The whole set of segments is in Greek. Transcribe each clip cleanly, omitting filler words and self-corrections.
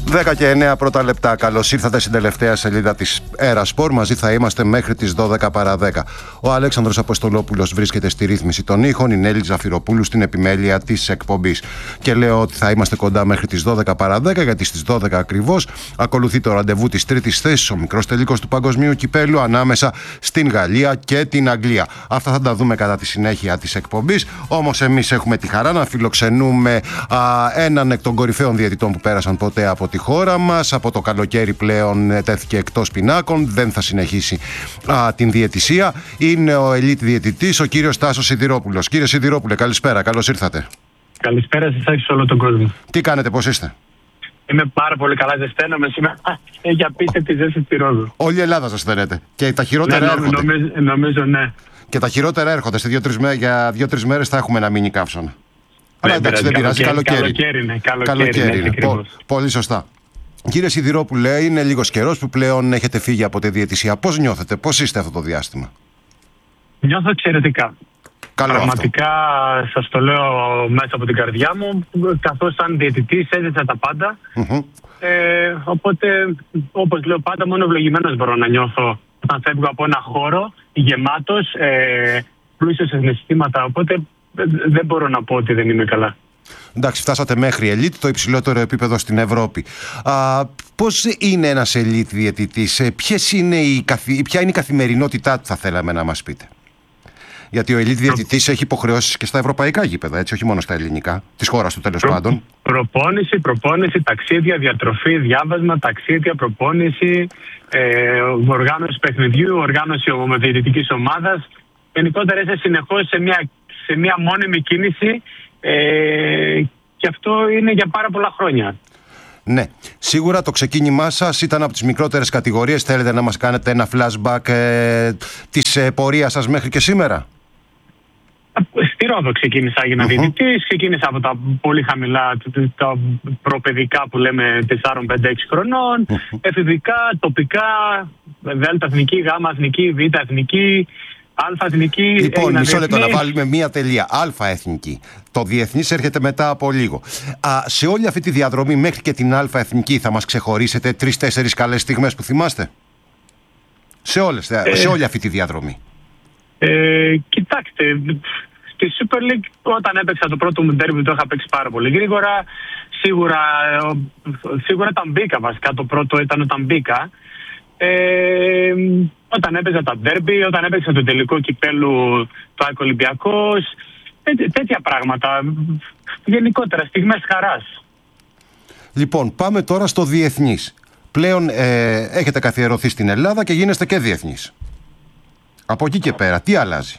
10 και 9 πρώτα λεπτά. Καλώς ήρθατε στην τελευταία σελίδα της Έρα Σπορ. Μαζί θα είμαστε μέχρι τις 12 παρά 10. Ο Αλέξανδρος Αποστολόπουλος βρίσκεται στη ρύθμιση των ήχων, η Νέλη Ζαφυροπούλου στην επιμέλεια της εκπομπής. Και λέω ότι θα είμαστε κοντά μέχρι τις 12 παρά 10, γιατί στις 12 ακριβώς ακολουθεί το ραντεβού της τρίτης θέσης, ο μικρός τελικός του Παγκοσμίου Κυπέλλου ανάμεσα στην Γαλλία και την Αγγλία. Αυτά θα τα δούμε κατά τη συνέχεια της εκπομπής. Όμως εμείς έχουμε τη χαρά να φιλοξενούμε έναν εκ των κορυφαίων διαιτητών που πέρασαν ποτέ από τη χώρα μας. Από το καλοκαίρι πλέον τέθηκε εκτός πινάκων, δεν θα συνεχίσει την διαιτησία. Είναι ο ελίτ διαιτητής, ο κύριος Τάσος Σιδηρόπουλος. Κύριε Σιδηρόπουλε, καλησπέρα, καλώς ήρθατε. Καλησπέρα σε εσάς και όλο τον κόσμο. Τι κάνετε, πώς είστε? Είμαι πάρα πολύ καλά, ζεσταίνομαι σήμερα. Έχει απίστευτη ζέστη στη Ρόδο. Όλη η Ελλάδα ζεσταίνεται. Και τα χειρότερα έρχονται. Νομίζω, ναι. Και τα χειρότερα έρχονται. Για 2-3 μέρες θα έχουμε ένα μίνι καύσωνα. Αλλά εντάξει, δεν πειράζει. Καλοκαίρι είναι. Πολύ σωστά. Κύριε Σιδηρόπουλε, είναι λίγος καιρός που πλέον έχετε φύγει από τη διαιτησία. Πώς νιώθετε, πώς είστε αυτό το διάστημα? Νιώθω εξαιρετικά. Πραγματικά σας το λέω μέσα από την καρδιά μου, καθώς σαν διαιτητής έζησα τα πάντα. Οπότε, όπως λέω πάντα, μόνο ευλογημένος μπορώ να νιώθω όταν φεύγω από ένα χώρο γεμάτος, πλούσιος σε συναισθήματα. Οπότε δεν μπορώ να πω ότι δεν είμαι καλά. Εντάξει, φτάσατε μέχρι ελίτ, το υψηλότερο επίπεδο στην Ευρώπη. Πώς είναι ένας ελίτ διαιτητής, ποια είναι η καθημερινότητά του, θα θέλαμε να μας πείτε? Γιατί ο ελίτ διαιτητής έχει υποχρεώσεις και στα ευρωπαϊκά γήπεδα, έτσι, όχι μόνο στα ελληνικά, της χώρας του τέλος πάντων. Προπόνηση, ταξίδια, διατροφή, διάβασμα, ταξίδια, προπόνηση, οργάνωση παιχνιδιού, οργάνωση διαιτητικής ομάδας. Γενικότερα είσαι συνεχώς σε μια μόνιμη κίνηση. Και αυτό είναι για πάρα πολλά χρόνια. Ναι, σίγουρα το ξεκίνημά σας ήταν από τις μικρότερες κατηγορίες. Θέλετε να μας κάνετε ένα flashback της πορείας σας μέχρι και σήμερα? Στη Ρόδο ξεκίνησα για να διαιτητής. Ξεκίνησα από τα πολύ χαμηλά, τα προπαιδικά που λέμε 4, 5, 6 χρονών. Εφηβικά, τοπικά, δέλτα εθνική, γάμα εθνική, β εθνική, αλφα εθνική. Λοιπόν, μισό λεπτό να βάλουμε μία τελεία. Αλφα εθνική. Το διεθνής έρχεται μετά από λίγο. Σε όλη αυτή τη διαδρομή μέχρι και την αλφα εθνική θα μας ξεχωρίσετε 3-4 καλές στιγμές που θυμάστε? Σε όλη αυτή τη διαδρομή. Κοιτάξτε, στη Super League όταν έπαιξα το πρώτο μου ντέρμπι το είχα παίξει πάρα πολύ γρήγορα. Σίγουρα όταν μπήκα, βασικά το πρώτο ήταν όταν μπήκα. Όταν έπαιζα τα ντέρμπι, όταν έπαιξα το τελικό κυπέλου του ΑΕΚ Ολυμπιακός, τέτοια πράγματα. Γενικότερα, στιγμές χαράς. Λοιπόν, πάμε τώρα στο διεθνής. Πλέον έχετε καθιερωθεί στην Ελλάδα και γίνεστε και διεθνής. Από εκεί και πέρα, τι αλλάζει?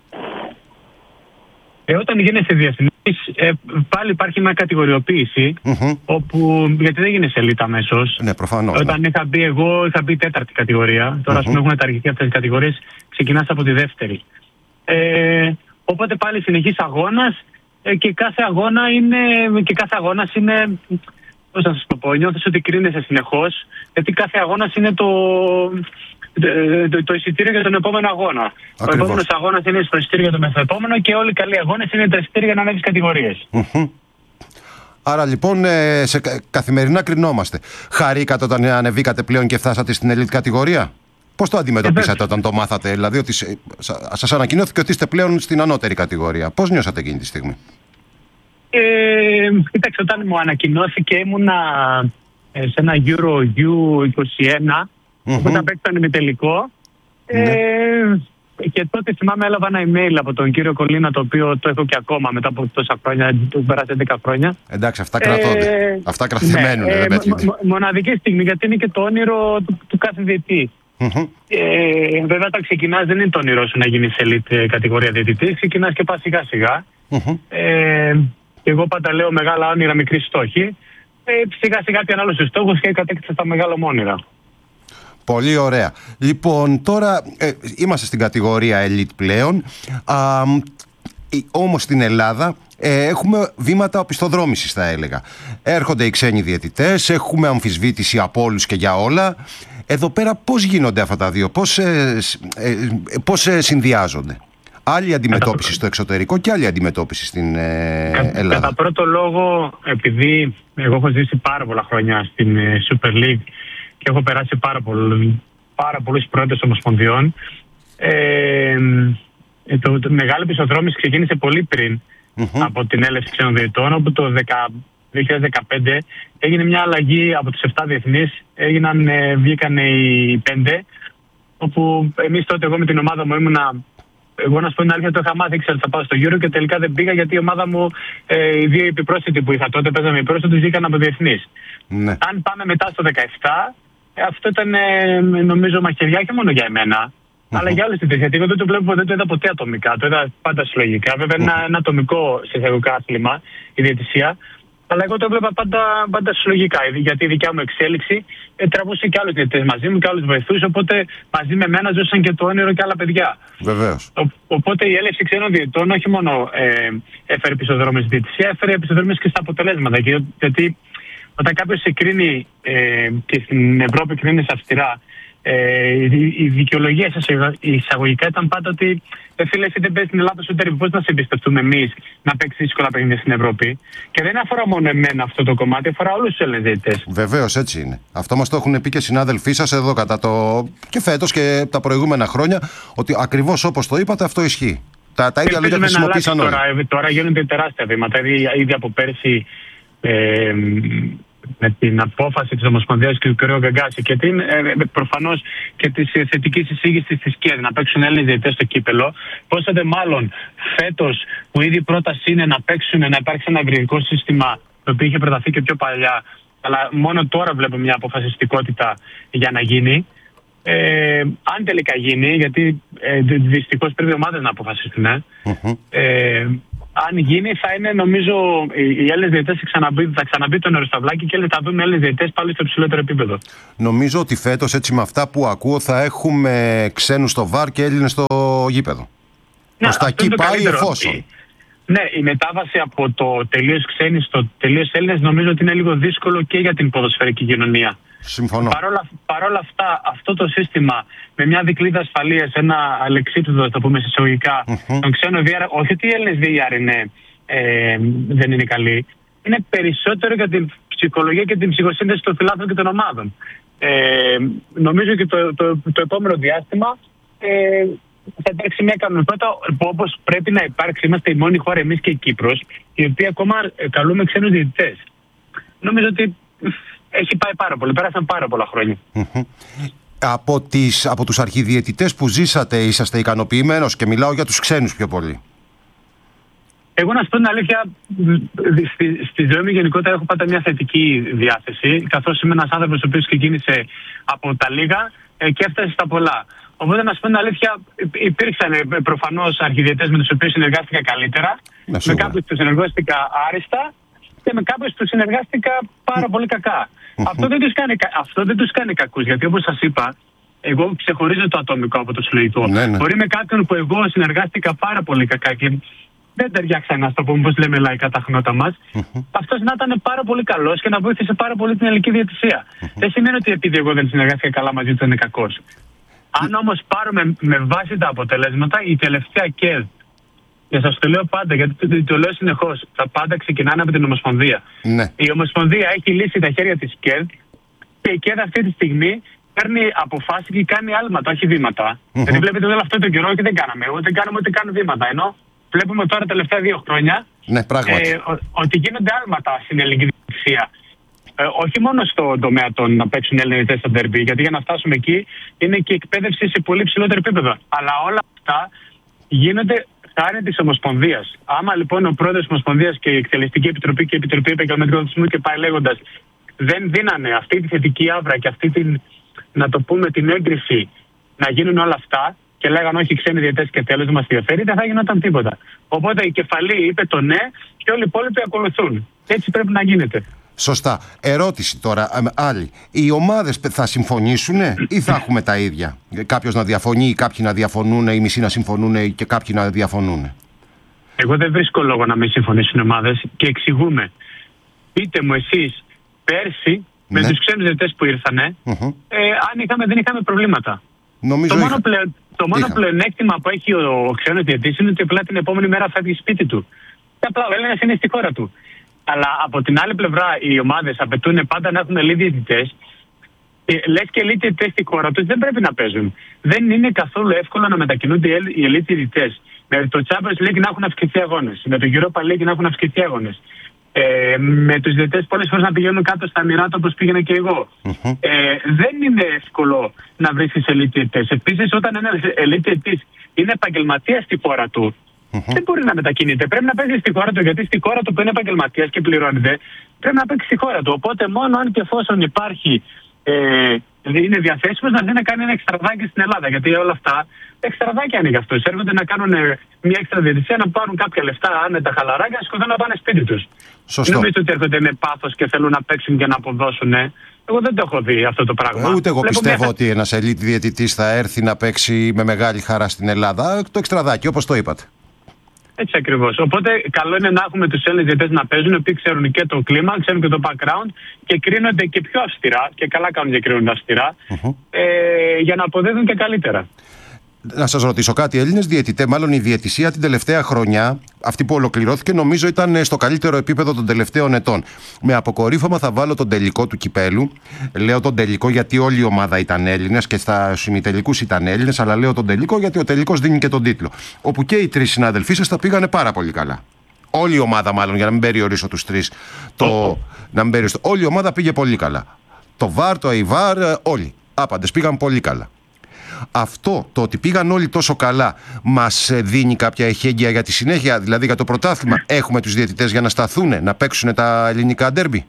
Όταν γίνεσαι διεθνής, πάλι υπάρχει μια κατηγοριοποίηση, όπου, γιατί δεν γίνεσαι ελίτ αμέσως. Ναι, προφανώς. Όταν είχα μπει εγώ, είχα μπει 4η κατηγορία. Τώρα, ας πούμε, έχουν μεταργηθεί αυτές οι κατηγορίες, ξεκινάς από τη 2η. Οπότε πάλι συνεχής αγώνας, και κάθε αγώνας είναι, πώς να σας το πω, νιώθεις ότι κρίνεσαι συνεχώς, γιατί κάθε αγώνας είναι το εισιτήριο για τον επόμενο αγώνα. Ακριβώς. Ο επόμενος αγώνας είναι στο εισιτήριο για τον μεθεπόμενο και όλοι οι καλοί αγώνες είναι το εισιτήριο για να ανέβεις κατηγορίες. Άρα λοιπόν καθημερινά κρινόμαστε. Χαρήκατε όταν ανεβήκατε πλέον και φτάσατε στην ελίτ κατηγορία? Πώς το αντιμετωπίσατε όταν το μάθατε, δηλαδή ότι σας ανακοινώθηκε ότι είστε πλέον στην ανώτερη κατηγορία? Πώς νιώσατε εκείνη τη στιγμή? Κοίταξε, όταν μου ανακοινώθηκε ήμουνα σε ένα Euro U21, οπότε παίξαν με τελικό. Και τότε θυμάμαι έλαβα ένα email από τον κύριο Κολίνα, το οποίο το έχω και ακόμα μετά από τόσα χρόνια, του πέρασε 10 χρόνια. Εντάξει, αυτά κρατώνται. Αυτά κρατημένουν, δεν πέτυχε. Μοναδική στιγμή, γιατί είναι και το όνειρο του κάθε διαιτητή. Βέβαια, όταν ξεκινάς δεν είναι το όνειρό σου να γίνεις ελίτ κατηγορία διαιτητής, ξεκινάς και πας σιγά σιγά. Και εγώ πάντα λέω μεγάλα όνειρα, μικρή στόχη. Σιγά σιγά πιάνω άλλους τους στόχους και κατέκτησα τα μεγάλα μου όνειρα. Πολύ ωραία. Λοιπόν, τώρα είμαστε στην κατηγορία ελίτ πλέον. Όμως στην Ελλάδα έχουμε βήματα οπισθοδρόμησης, θα έλεγα. Έρχονται οι ξένοι διαιτητές, έχουμε αμφισβήτηση από όλους και για όλα. Εδώ πέρα πώς γίνονται αυτά τα δύο, πώς συνδυάζονται? Άλλη αντιμετώπιση στο εξωτερικό και άλλη αντιμετώπιση στην Ελλάδα. Κατά πρώτο λόγο, επειδή εγώ έχω ζήσει πάρα πολλά χρόνια στην Super League και έχω περάσει πάρα πολλούς πρόεδρους ομοσπονδιών, το μεγάλο επεισοδρόμηση ξεκίνησε πολύ πριν από την έλευση ξένων διαιτητών, όπου το 2015 έγινε μια αλλαγή από τους 7 διεθνείς, βγήκαν οι 5, όπου εμείς τότε, εγώ με την ομάδα μου εγώ να σου πω την αλήθεια, το είχα μάθει, ήξερα ότι θα πάω στο Euro και τελικά δεν πήγα, γιατί η ομάδα μου, οι 2 επιπρόσθετοι που είχα τότε, παίζαμε επιπρόσθετους, βγήκαν από διεθνείς. Ναι. Αν πάμε μετά στο 17, αυτό ήταν νομίζω μαχαιριά και μόνο για εμένα, αλλά για όλες τις τέτοιες. Γιατί εγώ δεν το βλέπω, δεν το είδα ποτέ ατομικά, το είδα πάντα συλλογικά. Βέβαια είναι ένα ατομικό συστατικό άθλημα η διαιτησία, αλλά εγώ το έβλεπα πάντα συλλογικά. Γιατί η δικιά μου εξέλιξη τραβούσε και άλλους διαιτητές μαζί μου και άλλους βοηθούς. Οπότε μαζί με μένα ζούσαν και το όνειρο και άλλα παιδιά. Βεβαίως. Οπότε η έλευση ξένων διαιτητών όχι μόνο έφερε επεισοδρόμες στη διαιτησία, έφερε επεισοδρόμες και στα αποτελέσματα. Γιατί όταν κάποιος σε κρίνει και στην Ευρώπη κρίνει αυστηρά, η δικαιολογία εισαγωγικά ήταν πάντα ότι φίλε, εσύ δεν παίζει στην Ελλάδα στο τέρμι. Πώς να σε εμπιστευτούμε εμείς να παίξει δύσκολα παιχνίδια στην Ευρώπη? Και δεν αφορά μόνο εμένα αυτό το κομμάτι, αφορά όλους τους Έλληνες διαιτητές. Βεβαίως, έτσι είναι. Αυτό μας το έχουν πει και συνάδελφοί σας εδώ και φέτος και τα προηγούμενα χρόνια, ότι ακριβώς όπως το είπατε, αυτό ισχύει. Τα ίδια λόγια χρησιμοποίησαν όλοι. Τώρα γίνονται τεράστια βήματα. Ήδη από πέρσι, με την απόφαση της Ομοσπονδίας και του κ. Γκαγκάση και προφανώς και της θετικής εισήγησης της ΚΕΔ να παίξουν Έλληνες διαιτητές στο κύπελο, πόσο δε μάλλον φέτος που ήδη η πρόταση είναι να υπάρξει ένα ευρυδικό σύστημα, το οποίο είχε προταθεί και πιο παλιά, αλλά μόνο τώρα βλέπω μια αποφασιστικότητα για να γίνει. Αν τελικά γίνει, γιατί δυστυχώς πρέπει οι ομάδες να αποφασίσουν, αν γίνει, θα είναι, νομίζω, οι Έλληνες διαιτητές θα ξαναμπεί το νεροσταυλάκι και θα δούμε Έλληνες διαιτητές πάλι στο υψηλότερο επίπεδο. Νομίζω ότι φέτος, έτσι με αυτά που ακούω, θα έχουμε ξένους στο ΒΑΡ και Έλληνες στο γήπεδο. Προς τα εκεί πάει εφόσον. Ναι, η μετάβαση από το τελείως ξένοι στο τελείως Έλληνες νομίζω ότι είναι λίγο δύσκολο και για την ποδοσφαιρική κοινωνία. Συμφωνώ. Παρ' όλα αυτά, αυτό το σύστημα με μια δικλείδα ασφαλείας, ένα αλεξίπτωτο, το πούμε εισαγωγικά, τον ξένο VR, όχι ότι οι Έλληνες VR δεν είναι καλοί, είναι περισσότερο για την ψυχολογία και την ψυχοσύνθεση των φιλάθλων και των ομάδων. Νομίζω και το επόμενο διάστημα θα υπάρξει μια κανονικότητα που όπως πρέπει να υπάρξει. Είμαστε η μόνη χώρα, εμείς και η Κύπρος, η οποία ακόμα καλούμε ξένους διαιτητές. Νομίζω ότι έχει πάει πάρα πολύ, πέρασαν πάρα πολλά χρόνια. Από τους αρχιδιαιτητές που ζήσατε, είσαστε ικανοποιημένος? Και μιλάω για τους ξένους πιο πολύ. Εγώ να σου πω την αλήθεια, στη ζωή μου γενικότερα έχω πάντα μια θετική διάθεση, καθώς είμαι ένας άνθρωπος ο οποίος ξεκίνησε από τα λίγα και έφτασε στα πολλά. Οπότε να σου πω την αλήθεια, υπήρξαν προφανώς αρχιδιαιτητές με τους οποίους συνεργάστηκα καλύτερα, με κάποιους που συνεργάστηκα άριστα και με κάποιους που συνεργάστηκα πάρα πολύ κακά. Αυτό δεν τους κάνει κακούς, γιατί όπως σας είπα, εγώ ξεχωρίζω το ατομικό από το συλλογικό. Ναι. Μπορεί με κάποιον που εγώ συνεργάστηκα πάρα πολύ κακά και δεν ταιριάξαν, να το πούμε, πώς λέμε λαϊκά, τα χνότα μας, αυτός να ήταν πάρα πολύ καλός και να βοήθησε πάρα πολύ την ελληνική διαιτησία. Δεν σημαίνει ότι επειδή εγώ δεν συνεργάστηκα καλά μαζί του είναι κακός. Αν όμως πάρουμε με βάση τα αποτελέσματα, η τελευταία ΚΕΔ, και σας το λέω πάντα, γιατί το λέω συνεχώς, τα πάντα ξεκινάνε από την Ομοσπονδία. Ναι. Η Ομοσπονδία έχει λύσει τα χέρια της ΚΕΔ και η ΚΕΔ αυτή τη στιγμή παίρνει αποφάσεις και κάνει άλματα, όχι βήματα. Γιατί βλέπετε όλο αυτό το καιρό και δεν κάναμε. Ούτε κάνουμε ούτε κάνουμε βήματα. Ενώ βλέπουμε τώρα τα τελευταία 2 χρόνια ότι γίνονται άλματα στην ελληνική διαιτησία. Όχι μόνο στον τομέα των να παίξουν Έλληνες στα ντέρμπι, γιατί για να φτάσουμε εκεί είναι και εκπαίδευση σε πολύ ψηλότερο επίπεδο. Αλλά όλα αυτά γίνονται χάρη της Ομοσπονδίας. Άμα λοιπόν ο πρόεδρος της Ομοσπονδίας και η Εκτελεστική Επιτροπή και η Επιτροπή Επαγγελματικού Αθλητισμού και πάει λέγοντας, δεν δίνανε αυτή τη θετική άβρα και αυτή την, να το πούμε, την έγκριση να γίνουν όλα αυτά και λέγανε όχι ξένοι διαιτητές και τέλος δεν μας ενδιαφέρει, δεν θα γινόταν τίποτα. Οπότε η κεφαλή είπε το ναι και όλοι οι υπόλοιποι ακολουθούν. Έτσι πρέπει να γίνεται. Σωστά. Ερώτηση τώρα άλλη. Οι ομάδες θα συμφωνήσουν ή θα έχουμε τα ίδια? Κάποιος να διαφωνεί ή κάποιοι να διαφωνούν, οι μισοί να συμφωνούν και κάποιοι να διαφωνούν? Εγώ δεν βρίσκω λόγο να μην συμφωνήσουν οι ομάδες και εξηγούμε. Πείτε μου εσείς πέρσι με τους ξένους διαιτητές που ήρθανε, αν δεν είχαμε προβλήματα. Νομίζω Το μόνο πλεονέκτημα που έχει ο ξένος διαιτητής είναι ότι απλά την επόμενη μέρα φεύγει σπίτι του. Και απλά ο Έλληνας είναι στη χώρα του. Αλλά από την άλλη πλευρά, οι ομάδες απαιτούν πάντα να έχουν elite διαιτητές. Λες και elite διαιτητές στη χώρα τους δεν πρέπει να παίζουν. Δεν είναι καθόλου εύκολο να μετακινούνται οι elite διαιτητές. Με το Champions League να έχουν αυξηθεί αγώνες. Με το Europa League να έχουν αυξηθεί αγώνες. Με τους διαιτητές πολλές φορές να πηγαίνουν κάτω στα Εμιράτα όπως πήγαινα και εγώ. Δεν είναι εύκολο να βρίσκεις elite διαιτητές. Επίσης, όταν ένας elite διαιτητής είναι επαγγελματίας στη χώρα του, δεν μπορεί να μετακινείται. Πρέπει να παίζει στη χώρα του, γιατί στη χώρα του που είναι επαγγελματίας και πληρώνεται, πρέπει να παίξει στη χώρα του. Οπότε, μόνο αν και εφόσον υπάρχει, είναι διαθέσιμος να δει να κάνει ένα εξτραδάκι στην Ελλάδα. Γιατί όλα αυτά εξτραδάκια είναι για αυτούς. Έρχονται να κάνουν μια εξτραδιαιτησία, να πάρουν κάποια λεφτά άνετα χαλαρά και να σκοτώνουν να πάνε σπίτι τους. Σωστό. Νομίζω ότι έρχονται με πάθος και θέλουν να παίξουν και να αποδώσουν. Εγώ δεν το έχω δει αυτό το πράγμα. Ούτε εγώ πιστεύω ότι ένας elite διαιτητής θα έρθει να παίξει με μεγάλη χαρά στην Ελλάδα. Το εξτραδάκι, όπως το είπατε. Έτσι ακριβώς. Οπότε, καλό είναι να έχουμε τους Έλληνες διαιτητές να παίζουν, οι οποίοι ξέρουν και το κλίμα, ξέρουν και το background και κρίνονται και πιο αυστηρά. Και καλά κάνουν και κρίνονται αυστηρά, για να αποδίδουν και καλύτερα. Να σας ρωτήσω κάτι, Έλληνες διαιτητές, μάλλον η διαιτησία την τελευταία χρονιά, αυτή που ολοκληρώθηκε, νομίζω ήταν στο καλύτερο επίπεδο των τελευταίων ετών. Με αποκορύφωμα θα βάλω τον τελικό του κυπέλου. Λέω τον τελικό γιατί όλη η ομάδα ήταν Έλληνες και στα ημιτελικούς ήταν Έλληνες, αλλά λέω τον τελικό γιατί ο τελικός δίνει και τον τίτλο. Όπου και οι τρεις συναδελφοί σας τα πήγανε πάρα πολύ καλά. Όλη η ομάδα, μάλλον, για να μην περιορίσω τους τρεις. Όλη η ομάδα πήγε πολύ καλά. Το ΒΑΡ, το ΑΙΒΑΡ, όλοι. Άπαντες πήγαν πολύ καλά. Αυτό το ότι πήγαν όλοι τόσο καλά μας δίνει κάποια εχέγγυα για τη συνέχεια, δηλαδή για το πρωτάθλημα? Έχουμε τους διαιτητές για να σταθούν, να παίξουν τα ελληνικά ντέρμπι?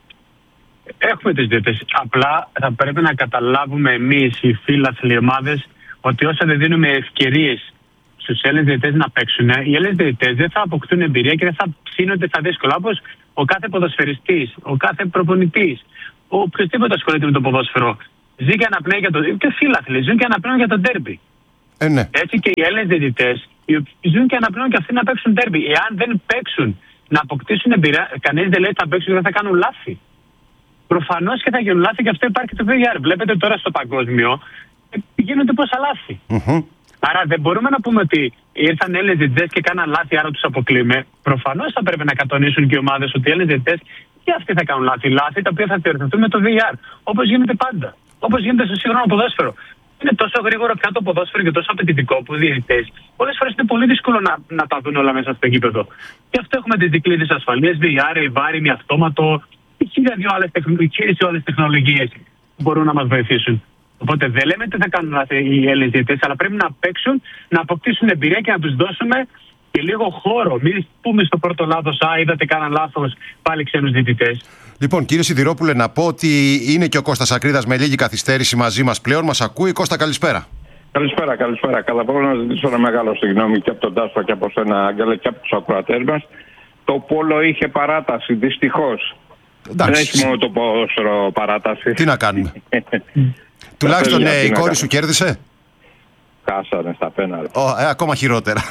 Έχουμε τους διαιτητές. Απλά θα πρέπει να καταλάβουμε εμείς, οι φίλαθλοι ομάδες, ότι όσα δεν δίνουμε ευκαιρίες στους Έλληνες διαιτητές να παίξουν, οι Έλληνες διαιτητές δεν θα αποκτούν εμπειρία και δεν θα ψήνονται στα δύσκολα. Όπως ο κάθε ποδοσφαιριστής, ο κάθε προπονητής, οποιοδήποτε ασχολείται με το ποδόσφαιρο. Ζει και αναπνέει για το. Και φίλαθλοι ζουν και αναπνέουν για το ντέρμπι. Ναι. Έτσι και οι Έλληνες διαιτητές ζουν και αναπνέουν και αυτοί να παίξουν ντέρμπι. Εάν δεν παίξουν, να αποκτήσουν εμπειρία, κανείς δεν λέει ότι θα παίξουν και δεν θα κάνουν λάθη. Προφανώς και θα γίνουν λάθη, και αυτό υπάρχει το VAR. Βλέπετε τώρα στο παγκόσμιο γίνονται πόσα λάθη. Άρα δεν μπορούμε να πούμε ότι ήρθαν Έλληνες διαιτητές και κάναν λάθη, άρα τους αποκλείμε. Προφανώς θα πρέπει να κατονίσουν και οι ομάδες ότι οι Έλληνες διαιτητές και αυτοί θα κάνουν λάθη. Λάθη τα οποία θα διορθωθούν με το VAR. Όπως γίνεται πάντα. Όπως γίνεται στο σύγχρονο ποδόσφαιρο. Είναι τόσο γρήγορο πια το ποδόσφαιρο και τόσο απαιτητικό που οι διαιτητές πολλές φορές είναι πολύ δύσκολο να τα δουν όλα μέσα στο γήπεδο. Γι' αυτό έχουμε τις δικλείδες ασφαλείας, VAR, VAR, ημιαυτόματο, χίλιες δύο άλλες τεχνολογίες που μπορούν να μας βοηθήσουν. Οπότε δεν λέμε ότι θα κάνουν λάθη οι Έλληνες διαιτητές, αλλά πρέπει να παίξουν, να αποκτήσουν εμπειρία και να τους δώσουμε και λίγο χώρο. Μην πούμε στο πρώτο λάθος, είδατε, κάναν λάθος, πάλι ξένους διαιτητές. Λοιπόν, κύριε Σιδηρόπουλε, να πω ότι είναι και ο Κώστας Ακρίδας με λίγη καθυστέρηση μαζί μας πλέον. Μας ακούει. Κώστα, καλησπέρα. Καλησπέρα. Κατά πρώτα να ζητήσω ένα μεγάλο συγγνώμη και από τον Τάσο και από σένα, Άγγελε, και από τους ακροατές μας. Το πόλο είχε παράταση, δυστυχώς. Δεν έχει μόνο το ποδόσφαιρο παράταση. Τι να κάνουμε. Τουλάχιστον η κόρη σου κέρδισε. Χάσανε στα πέναλτι. Ακόμα χειρότερα.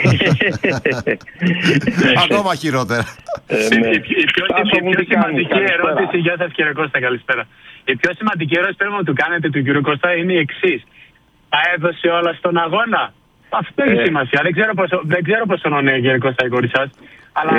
Ακόμα χειρότερα. Η πιο σημαντική ερώτηση, γεια σας κύριε Κώστα, καλησπέρα. Η πιο σημαντική ερώτηση που του κάνετε του κύριου Κώστα είναι η εξής. Τα έδωσε όλα στον αγώνα? Αυτό έχει σημασία. Δεν ξέρω πόσο είναι κύριε Κώστα η κόρη σας. Αλλά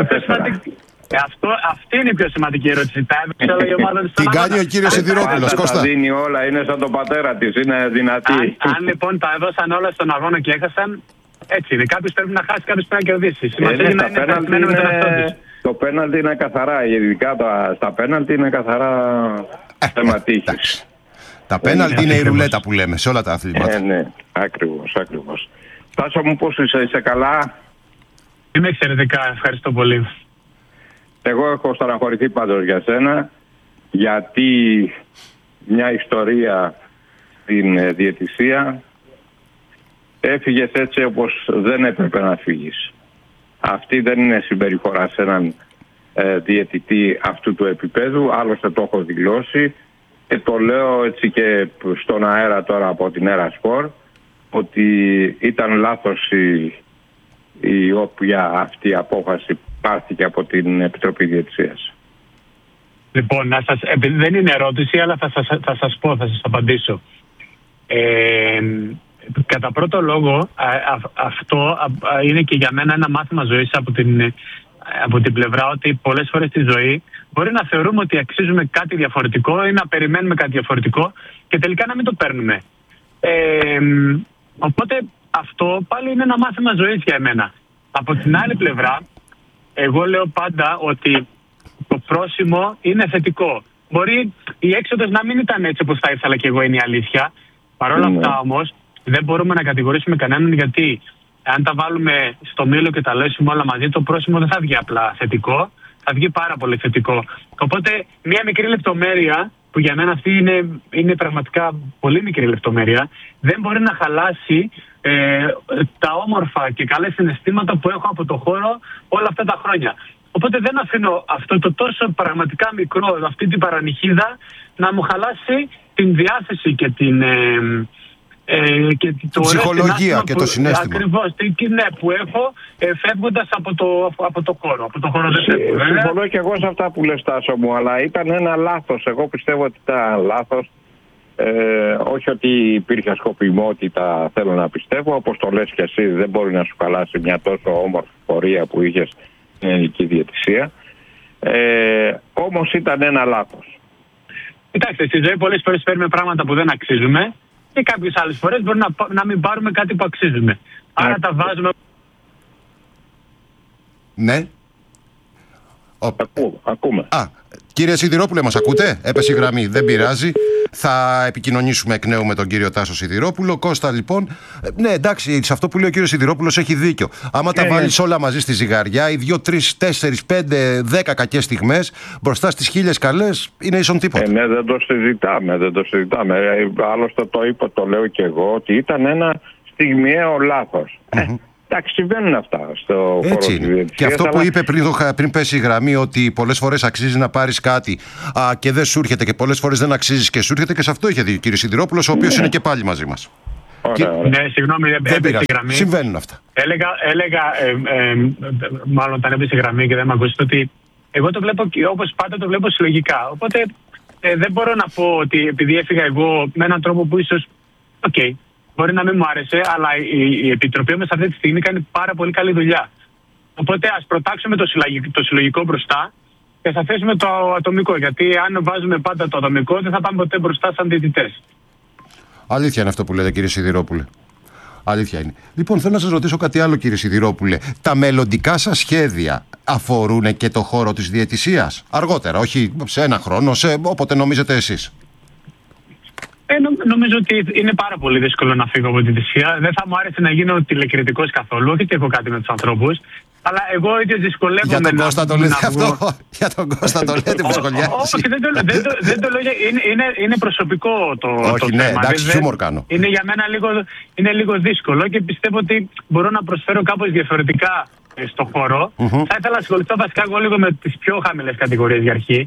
αυτή είναι η πιο σημαντική ερώτηση. Τα έδωσε όλα η ομάδα στον αγώνα? Την κάνει ο κύριος Σιδηρόπουλος, Κώστα. Τα δίνει όλα, είναι σαν τον πατέρα της, είναι δυνατή. Αν λοιπόν τα έδωσαν όλα στον αγώνα και έχασαν, έτσι είναι. Κάποιος πρέπει να χάσει, κάποιος πρέπει να κερδίσει. Σημασία είναι να είναι ευχαριστημένο με τον εαυτό της. Το πέναλτι είναι καθαρά, ειδικά στα πέναλτι είναι καθαρά θέμα τύχης. Τα πέναλτι είναι η ρουλέτα που λέμε σε όλα τα αθλήματα. Ναι, ακριβώς. Τάσο μου, πώς είσαι καλά? Είμαι εξαιρετικά, ευχαριστώ πολύ. Εγώ έχω στεναχωρηθεί πάντως για σένα, γιατί μια ιστορία στην διαιτησία έφυγες έτσι όπως δεν έπρεπε να φύγεις. Αυτή δεν είναι συμπεριφορά σε έναν διαιτητή αυτού του επίπεδου, άλλωστε το έχω δηλώσει και το λέω έτσι και στον αέρα τώρα από την Έρα Σπορ, ότι ήταν λάθος η όποια αυτή η απόφαση πάρθηκε από την Επιτροπή Διαιτησίας. Λοιπόν, δεν είναι ερώτηση, αλλά θα σας απαντήσω. κατά πρώτο λόγο, αυτό είναι και για μένα ένα μάθημα ζωής από την πλευρά ότι πολλές φορές στη ζωή μπορεί να θεωρούμε ότι αξίζουμε κάτι διαφορετικό ή να περιμένουμε κάτι διαφορετικό και τελικά να μην το παίρνουμε. Οπότε αυτό πάλι είναι ένα μάθημα ζωής για εμένα. Από την άλλη πλευρά, εγώ λέω πάντα ότι το πρόσημο είναι θετικό. Μπορεί η έξοδος να μην ήταν έτσι όπως θα ήθελα και εγώ, είναι η αλήθεια. Παρ' όλα αυτά όμως δεν μπορούμε να κατηγορήσουμε κανέναν, γιατί αν τα βάλουμε στο μήλο και τα λέσουμε όλα μαζί, το πρόσημο δεν θα βγει απλά θετικό, θα βγει πάρα πολύ θετικό. Οπότε μια μικρή λεπτομέρεια, που για μένα αυτή είναι πραγματικά πολύ μικρή λεπτομέρεια, δεν μπορεί να χαλάσει τα όμορφα και καλές συναισθήματα που έχω από το χώρο όλα αυτά τα χρόνια. Οπότε δεν αφήνω αυτό το τόσο πραγματικά μικρό, αυτή την παρανυχίδα, να μου χαλάσει την διάθεση και την ψυχολογία και το συναίσθημα. Ακριβώς, που έχω φεύγοντας από το χώρο. Από το χώρο δεν φεύγω. Συμφωνώ και εγώ σε αυτά που λες, Τάσο μου, αλλά ήταν ένα λάθος. Εγώ πιστεύω ότι ήταν λάθος. Όχι ότι υπήρχε σκοπιμότητα, θέλω να πιστεύω. Όπως το λες και εσύ, δεν μπορεί να σου χαλάσει μια τόσο όμορφη πορεία που είχες στην ελληνική διαιτησία. Όμως ήταν ένα λάθος. Κοιτάξτε, στη ζωή πολλές φορές παίρνουμε πράγματα που δεν αξίζουμε και κάποιες άλλες φορές μπορεί να μην πάρουμε κάτι που αξίζουμε. Άρα τα βάζουμε. Ναι. Ακούμε. Κύριε Σιδηρόπουλε, μας ακούτε? Έπεσε η γραμμή, δεν πειράζει. Θα επικοινωνήσουμε εκ νέου με τον κύριο Τάσο Σιδηρόπουλο. Κώστα, λοιπόν. Ναι, εντάξει, σε αυτό που λέει ο κύριος Σιδηρόπουλος έχει δίκιο. Άμα τα βάλεις όλα μαζί στη ζυγαριά, οι 2, 3, 4, 5, 10 κακές στιγμές μπροστά στις 1000 καλές είναι ίσον τίποτα. Ναι, δεν το συζητάμε. Άλλωστε το είπα, το λέω και εγώ, ότι ήταν ένα στιγμιαίο λάθος. Εντάξει, συμβαίνουν αυτά στο χώρο της διαιτησίας. Και αυτό που είπε πριν πέσει η γραμμή, ότι πολλές φορές αξίζει να πάρεις κάτι και δεν σου έρχεται, και πολλές φορές δεν αξίζεις και σου έρχεται, και σε αυτό είχε δει ο κύριος Σιδηρόπουλος, ο οποίος είναι και πάλι μαζί μας. Ναι, συγγνώμη, δεν έπεσε η γραμμή. Συμβαίνουν αυτά. Έλεγα, μάλλον όταν έπεσε η γραμμή και δεν με ακούσετε, ότι εγώ το βλέπω, όπως πάντα το βλέπω συλλογικά. Οπότε δεν μπορώ να πω ότι επειδή έφυγα εγώ με έναν τρόπο που ίσως, μπορεί να μην μου άρεσε, αλλά η Επιτροπή μας αυτή τη στιγμή κάνει πάρα πολύ καλή δουλειά. Οπότε ας προτάξουμε το συλλογικό μπροστά και θα θέσουμε το ατομικό. Γιατί αν βάζουμε πάντα το ατομικό, δεν θα πάμε ποτέ μπροστά σαν διαιτητές. Αλήθεια είναι αυτό που λέτε, κύριε Σιδηρόπουλε. Αλήθεια είναι. Λοιπόν, θέλω να σας ρωτήσω κάτι άλλο, κύριε Σιδηρόπουλε. Τα μελλοντικά σας σχέδια αφορούν και το χώρο της διαιτησίας? Αργότερα, όχι σε ένα χρόνο, όποτε νομίζετε εσείς. Νομίζω ότι είναι πάρα πολύ δύσκολο να φύγω από τη διαιτησία. Δεν θα μου άρεσε να γίνω τηλεκριτικός καθόλου, όχι ότι έχω κάτι με τους ανθρώπους. Αλλά εγώ ίδιος δυσκολεύομαι. Για τον Κώστα το λέτε αυτό? Για τον Κώστα το λέτε που σχολιάζει? Όχι, δεν το λέω. Είναι προσωπικό το θέμα. Ναι, εντάξει, χιούμορ κάνω. Είναι για μένα λίγο δύσκολο και πιστεύω ότι μπορώ να προσφέρω κάπως διαφορετικά στο χώρο. Θα ήθελα να ασχοληθώ βασικά εγώ λίγο με τις πιο χαμηλές κατηγορίες για αρχή.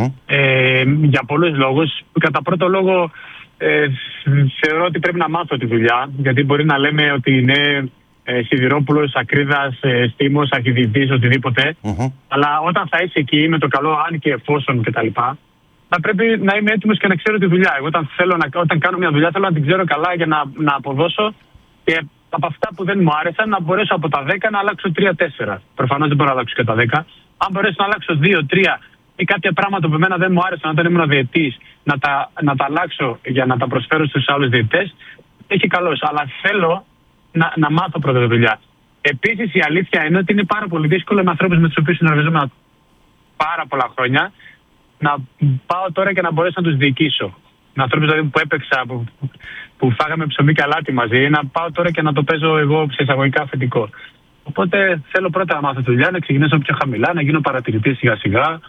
Για πολλούς λόγους. Κατά πρώτο λόγο, θεωρώ ότι πρέπει να μάθω τη δουλειά, γιατί μπορεί να λέμε ότι είναι Σιδηρόπουλος, Ακρίδας, Στίμος, Αρχιδιετής, οτιδήποτε. Αλλά όταν θα είσαι εκεί με το καλό, αν και εφόσον κτλ., θα πρέπει να είμαι έτοιμος και να ξέρω τη δουλειά. Εγώ όταν κάνω μια δουλειά θέλω να την ξέρω καλά για να αποδώσω, και από αυτά που δεν μου άρεσαν να μπορέσω από τα 10 να αλλάξω 3-4. Προφανώς δεν μπορώ να αλλάξω και τα 10. Αν μπορέσω να αλλάξω 2-3 ή κάποια πράγματα που εμένα δεν μου άρεσαν όταν ήμουν διαιτητής, να τα αλλάξω για να τα προσφέρω στους άλλους διαιτητές, έχει καλώς. Αλλά θέλω να μάθω πρώτα τη δουλειά. Επίσης, η αλήθεια είναι ότι είναι πάρα πολύ δύσκολο με ανθρώπους με τους οποίους συνεργαζόμαι πάρα πολλά χρόνια να πάω τώρα και να μπορέσω να τους διοικήσω. Με ανθρώπους δηλαδή που έπαιξα, που φάγαμε ψωμί και αλάτι μαζί, να πάω τώρα και να το παίζω εγώ σε εισαγωγικά αφεντικό. Οπότε θέλω πρώτα να μάθω τη δουλειά, να ξεκινήσω πιο χαμηλά, να γίνω παρατηρητής σιγά-σιγά.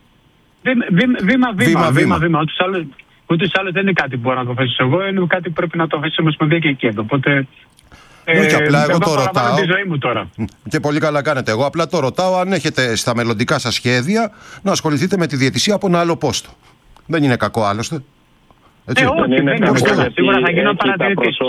Βήμα. Ούτως άλλως δεν είναι κάτι που μπορώ να το αφήσω εγώ, είναι κάτι που πρέπει να το αφήσω Ομοσπονδία και εκεί. Οπότε. Όχι, απλά εγώ το ρωτάω. Τη ζωή μου τώρα. Και πολύ καλά κάνετε. Εγώ απλά το ρωτάω αν έχετε στα μελλοντικά σας σχέδια να ασχοληθείτε με τη διαιτησία από ένα άλλο πόστο. Δεν είναι κακό άλλωστε. Όχι, δεν είναι κακό. Σίγουρα θα γίνω παρατηρητής.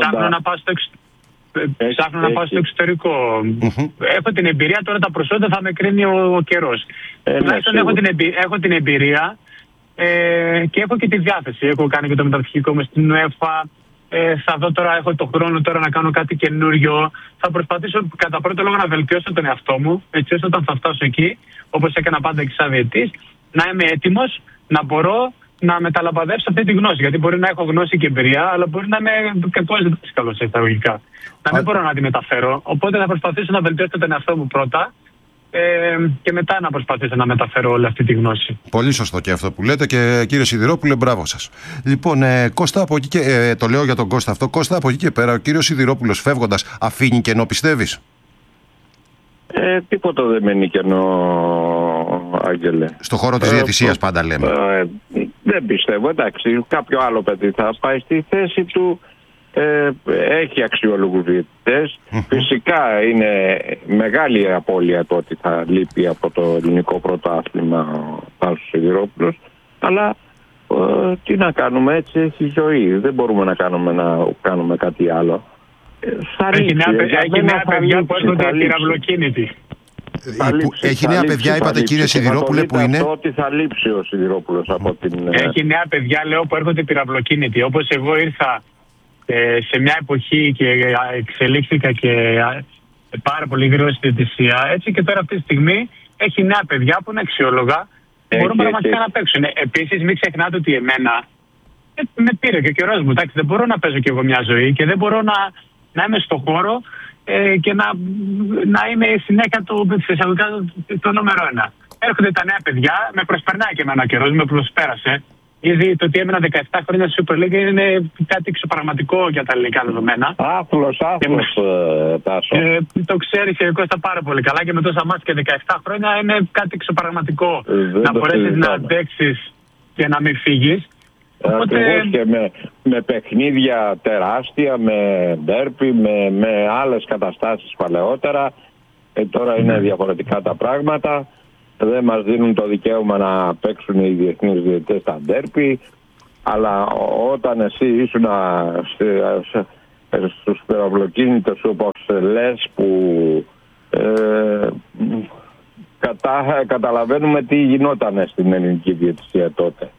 Ψάχνω να πάω στο εξωτερικό. Έχω την εμπειρία, τώρα τα προσόντα θα με κρίνει ο καιρός. Τουλάχιστον έχω την εμπειρία και έχω και τη διάθεση. Έχω κάνει και το μεταπτυχιακό μου στην UEFA. θα δω τώρα, έχω το χρόνο τώρα να κάνω κάτι καινούριο. Θα προσπαθήσω κατά πρώτο λόγο να βελτιώσω τον εαυτό μου, έτσι ώστε όταν θα φτάσω εκεί, όπως έκανα πάντα και σαν διαιτητής, να είμαι έτοιμος, να μπορώ να μεταλαμπαδεύσω αυτή τη γνώση. Γιατί μπορεί να έχω γνώση και εμπειρία, αλλά μπορεί να είμαι κακός δάσκαλος εισαγωγικά. Να μην μπορώ να τη μεταφέρω. Οπότε θα προσπαθήσω να βελτιώσω τον εαυτό μου πρώτα. Και μετά να προσπαθήσω να μεταφέρω όλη αυτή τη γνώση. Πολύ σωστό και αυτό που λέτε, και κύριε Σιδηρόπουλε, μπράβο σας. Λοιπόν, Κώστα, από εκεί και, το λέω για τον Κώστα αυτό. Κώστα, από εκεί και πέρα, ο κύριος Σιδηρόπουλος φεύγοντας αφήνει κενό, πιστεύεις? Τίποτα δεν μένει κενό, Άγγελε. Στο χώρο της διαιτησίας πάντα λέμε. Δεν πιστεύω, εντάξει. Κάποιο άλλο παιδί θα πάει στη θέση του. Έχει αξιόλογους διαιτητές. Φυσικά είναι μεγάλη απώλεια το ότι θα λείπει από το ελληνικό πρωτάθλημα ο Τάσος Σιδηρόπουλος, αλλά τι να κάνουμε, έτσι έχει η ζωή. Δεν μπορούμε να κάνουμε κάτι άλλο. Έχει νέα παιδιά που έρχονται πυραυλοκίνητοι. Έχει νέα παιδιά, είπατε, κύριε Σιδηρόπουλε, που είναι. Ότι θα λείψει ο Σιδηρόπουλος από την. Έχει νέα παιδιά, λέω, που έρχονται πυραυλοκίνητοι. Όπως εγώ ήρθα σε μια εποχή και εξελίχθηκα και πάρα πολύ γρήγορα στη διαιτησία, έτσι και τώρα αυτή τη στιγμή έχει νέα παιδιά που είναι αξιόλογα, μπορούν πραγματικά να παίξουν. Επίσης, μην ξεχνάτε ότι εμένα με πήρε και ο καιρός μου. Δεν μπορώ να παίζω κι εγώ μια ζωή και δεν μπορώ να είμαι στο χώρο και να είμαι συνέχεια το νούμερο 1. Έρχονται τα νέα παιδιά, με προσπερνάει και εμένα ο καιρός, με προσπέρασε. Ήδη το ότι έμενα 17 χρόνια στη Super League είναι κάτι εξωπραγματικό για τα ελληνικά δεδομένα. Άθλος, Τάσο. Το ξέρεις, Κώστα, πάρα πολύ καλά, και με τόσα μάτια και 17 χρόνια είναι κάτι εξωπραγματικό. Να μπορέσεις να αντέξεις και να μην φύγεις. Ακριβώς, και με παιχνίδια τεράστια, με ντέρπι, με άλλες καταστάσεις παλαιότερα. Τώρα είναι διαφορετικά τα πράγματα. Δεν μας δίνουν το δικαίωμα να παίξουν οι διεθνείς διαιτητές στα ντέρπι, αλλά όταν εσύ ήσουν στους πυραυλοκίνητους, όπως λες, που καταλαβαίνουμε τι γινόταν στην ελληνική διαιτησία τότε.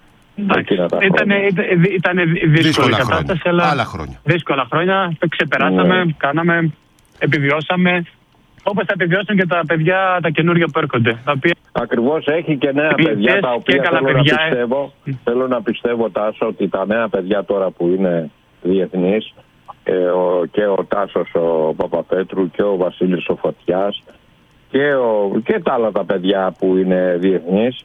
Ήταν δύσκολη κατάσταση, αλλά δύσκολα χρόνια, ξεπεράσαμε, κάναμε, επιβιώσαμε. Όπως θα επιβιώσουν και τα παιδιά τα καινούργια που έρχονται. Ακριβώς, έχει και νέα παιδιά τα οποία θέλω να πιστεύω, Τάσο, ότι τα νέα παιδιά τώρα που είναι διεθνείς, και ο Τάσος ο Παπαπέτρου και ο Βασίλης ο Φωτιάς και τα άλλα τα παιδιά που είναι διεθνείς,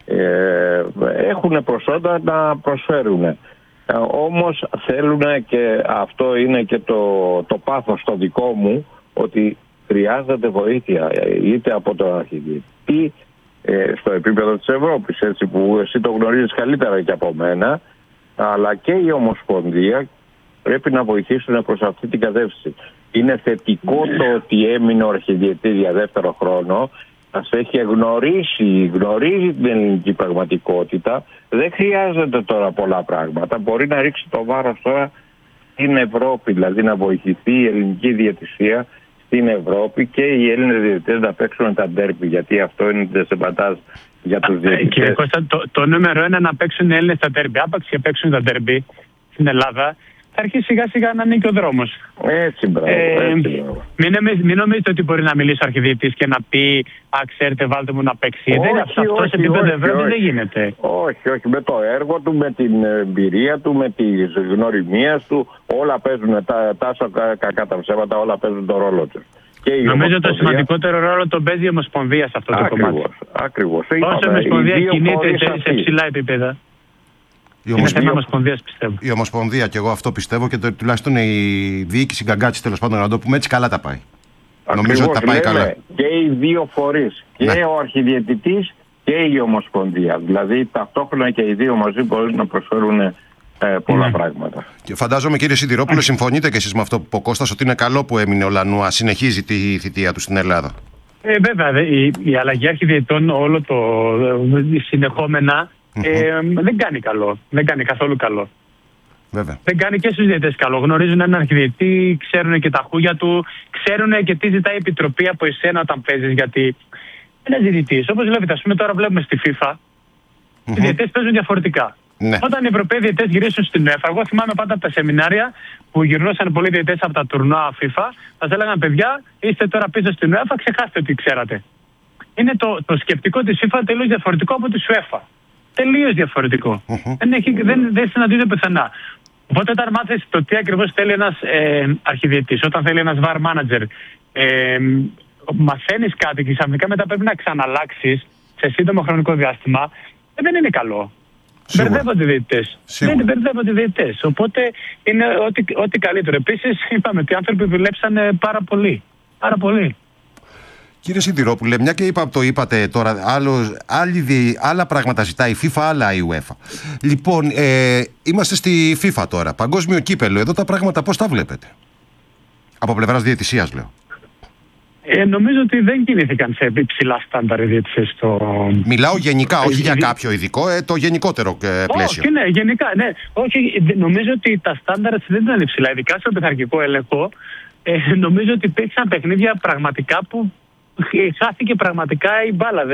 έχουν προσόντα να προσφέρουν. Όμως θέλουν, και αυτό είναι και το πάθος το δικό μου, ότι χρειάζεται βοήθεια, είτε από τον αρχιδιετή στο επίπεδο της Ευρώπης, έτσι, που εσύ το γνωρίζεις καλύτερα και από μένα, αλλά και η Ομοσπονδία πρέπει να βοηθήσουν προς αυτή την κατεύθυνση. Είναι θετικό το ότι έμεινε ο αρχιδιετής για δεύτερο χρόνο, μας έχει γνωρίζει την ελληνική πραγματικότητα, δεν χρειάζεται τώρα πολλά πράγματα, μπορεί να ρίξει το βάρος τώρα στην Ευρώπη, δηλαδή να βοηθηθεί η ελληνική διαιτησία στην Ευρώπη και οι Έλληνες διαιτητές να παίξουν τα ντέρμπι, γιατί αυτό είναι το σεμπατάζ για τους διαιτητές. Κύριε Κώστα, το νούμερο 1 να παίξουν οι Έλληνες τα ντέρμπι. Άπαξ και παίξουν τα ντέρμπι στην Ελλάδα, θα αρχίσει σιγά σιγά να ανοίγει ο δρόμος. Έτσι, μπράβο. Μην νομίζετε ότι μπορεί να μιλήσει ο αρχιδιετής και να πει ξέρετε, βάλτε μου να παίξει. Αυτό σε επίπεδο Ευρώπη δεν γίνεται. Όχι. Με το έργο του, με την εμπειρία του, με τις γνωριμίες του, όλα παίζουν κατά ψέματα, όλα παίζουν τον ρόλο τους. Νομίζω το σημαντικότερο ρόλο τον παίζει η Ομοσπονδία σε αυτό το κομμάτι. Ακριβώς. Όσο η Ομοσπονδία κινείται σε ψηλά επίπεδα. Η Ομοσπονδία, και εγώ αυτό πιστεύω, και τουλάχιστον η διοίκηση Γκαγκάτση, τέλος πάντων, να το πούμε έτσι, καλά τα πάει. Νομίζω ότι τα πάει καλά. Και οι δύο φορείς, και ο αρχιδιαιτητής και η Ομοσπονδία. Δηλαδή ταυτόχρονα και οι δύο μαζί μπορούν να προσφέρουν πολλά πράγματα. Και φαντάζομαι, κύριε Σιδηρόπουλε, συμφωνείτε και εσείς με αυτό που είπε ο Κώστας, ότι είναι καλό που έμεινε ο Λανούα, συνεχίζει τη θητεία του στην Ελλάδα? Βέβαια, η αλλαγή αρχιδιαιτητών όλο το συνεχόμενα δεν κάνει καλό. Δεν κάνει καθόλου καλό. Βέβαια. Δεν κάνει και στους διαιτητές καλό. Γνωρίζουν έναν αρχιδιαιτητή, ξέρουν και τα χούγια του, ξέρουν και τι ζητάει η επιτροπή από εσένα όταν παίζεις. Γιατί ένας διαιτητής, όπως βλέπετε, ας πούμε, τώρα βλέπουμε στη FIFA, οι διαιτητές παίζουν διαφορετικά. Ναι. Όταν οι Ευρωπαίοι διαιτητές γυρίσουν στην UEFA, εγώ θυμάμαι πάντα από τα σεμινάρια που γυρνούσαν πολλοί διαιτητές από τα τουρνουά FIFA, μας έλεγαν παιδιά, είστε τώρα πίσω στην UEFA, ξεχάστε ότι ξέρατε. Είναι το σκεπτικό της FIFA τελείως διαφορετικό από τη UEFA. Τελείως διαφορετικό. Δεν συναντείται πουθενά. Οπότε όταν μάθεις το τι ακριβώς θέλει ένας αρχιδιαιτητής, όταν θέλει ένας VAR manager, μαθαίνεις κάτι και ξαφνικά μετά πρέπει να ξαναλλάξεις σε σύντομο χρονικό διάστημα, δεν είναι καλό. Μπερδεύονται οι διαιτητές. Δεν μπερδεύονται οι διαιτητές. Οπότε είναι ό,τι καλύτερο. Επίσης, είπαμε ότι οι άνθρωποι δουλέψαν πάρα πολύ. Πάρα πολύ. Κύριε Σιδηρόπουλε, μια και το είπατε τώρα, άλλα πράγματα ζητάει η FIFA, άλλα η UEFA. Λοιπόν, είμαστε στη FIFA τώρα. Παγκόσμιο κύπελο. Εδώ τα πράγματα πώς τα βλέπετε? Από πλευράς διαιτησίας, λέω. Νομίζω ότι δεν κινήθηκαν σε υψηλά στάνταρ οι διαιτησίες. Μιλάω γενικά, όχι για κάποιο ειδικό, το γενικότερο πλαίσιο. Όχι, ναι, γενικά, ναι. Όχι, νομίζω ότι τα στάνταρ δεν ήταν υψηλά. Ειδικά στο πειθαρχικό έλεγχο, νομίζω ότι υπήρξαν παιχνίδια πραγματικά που χάθηκε πραγματικά η μπάλα.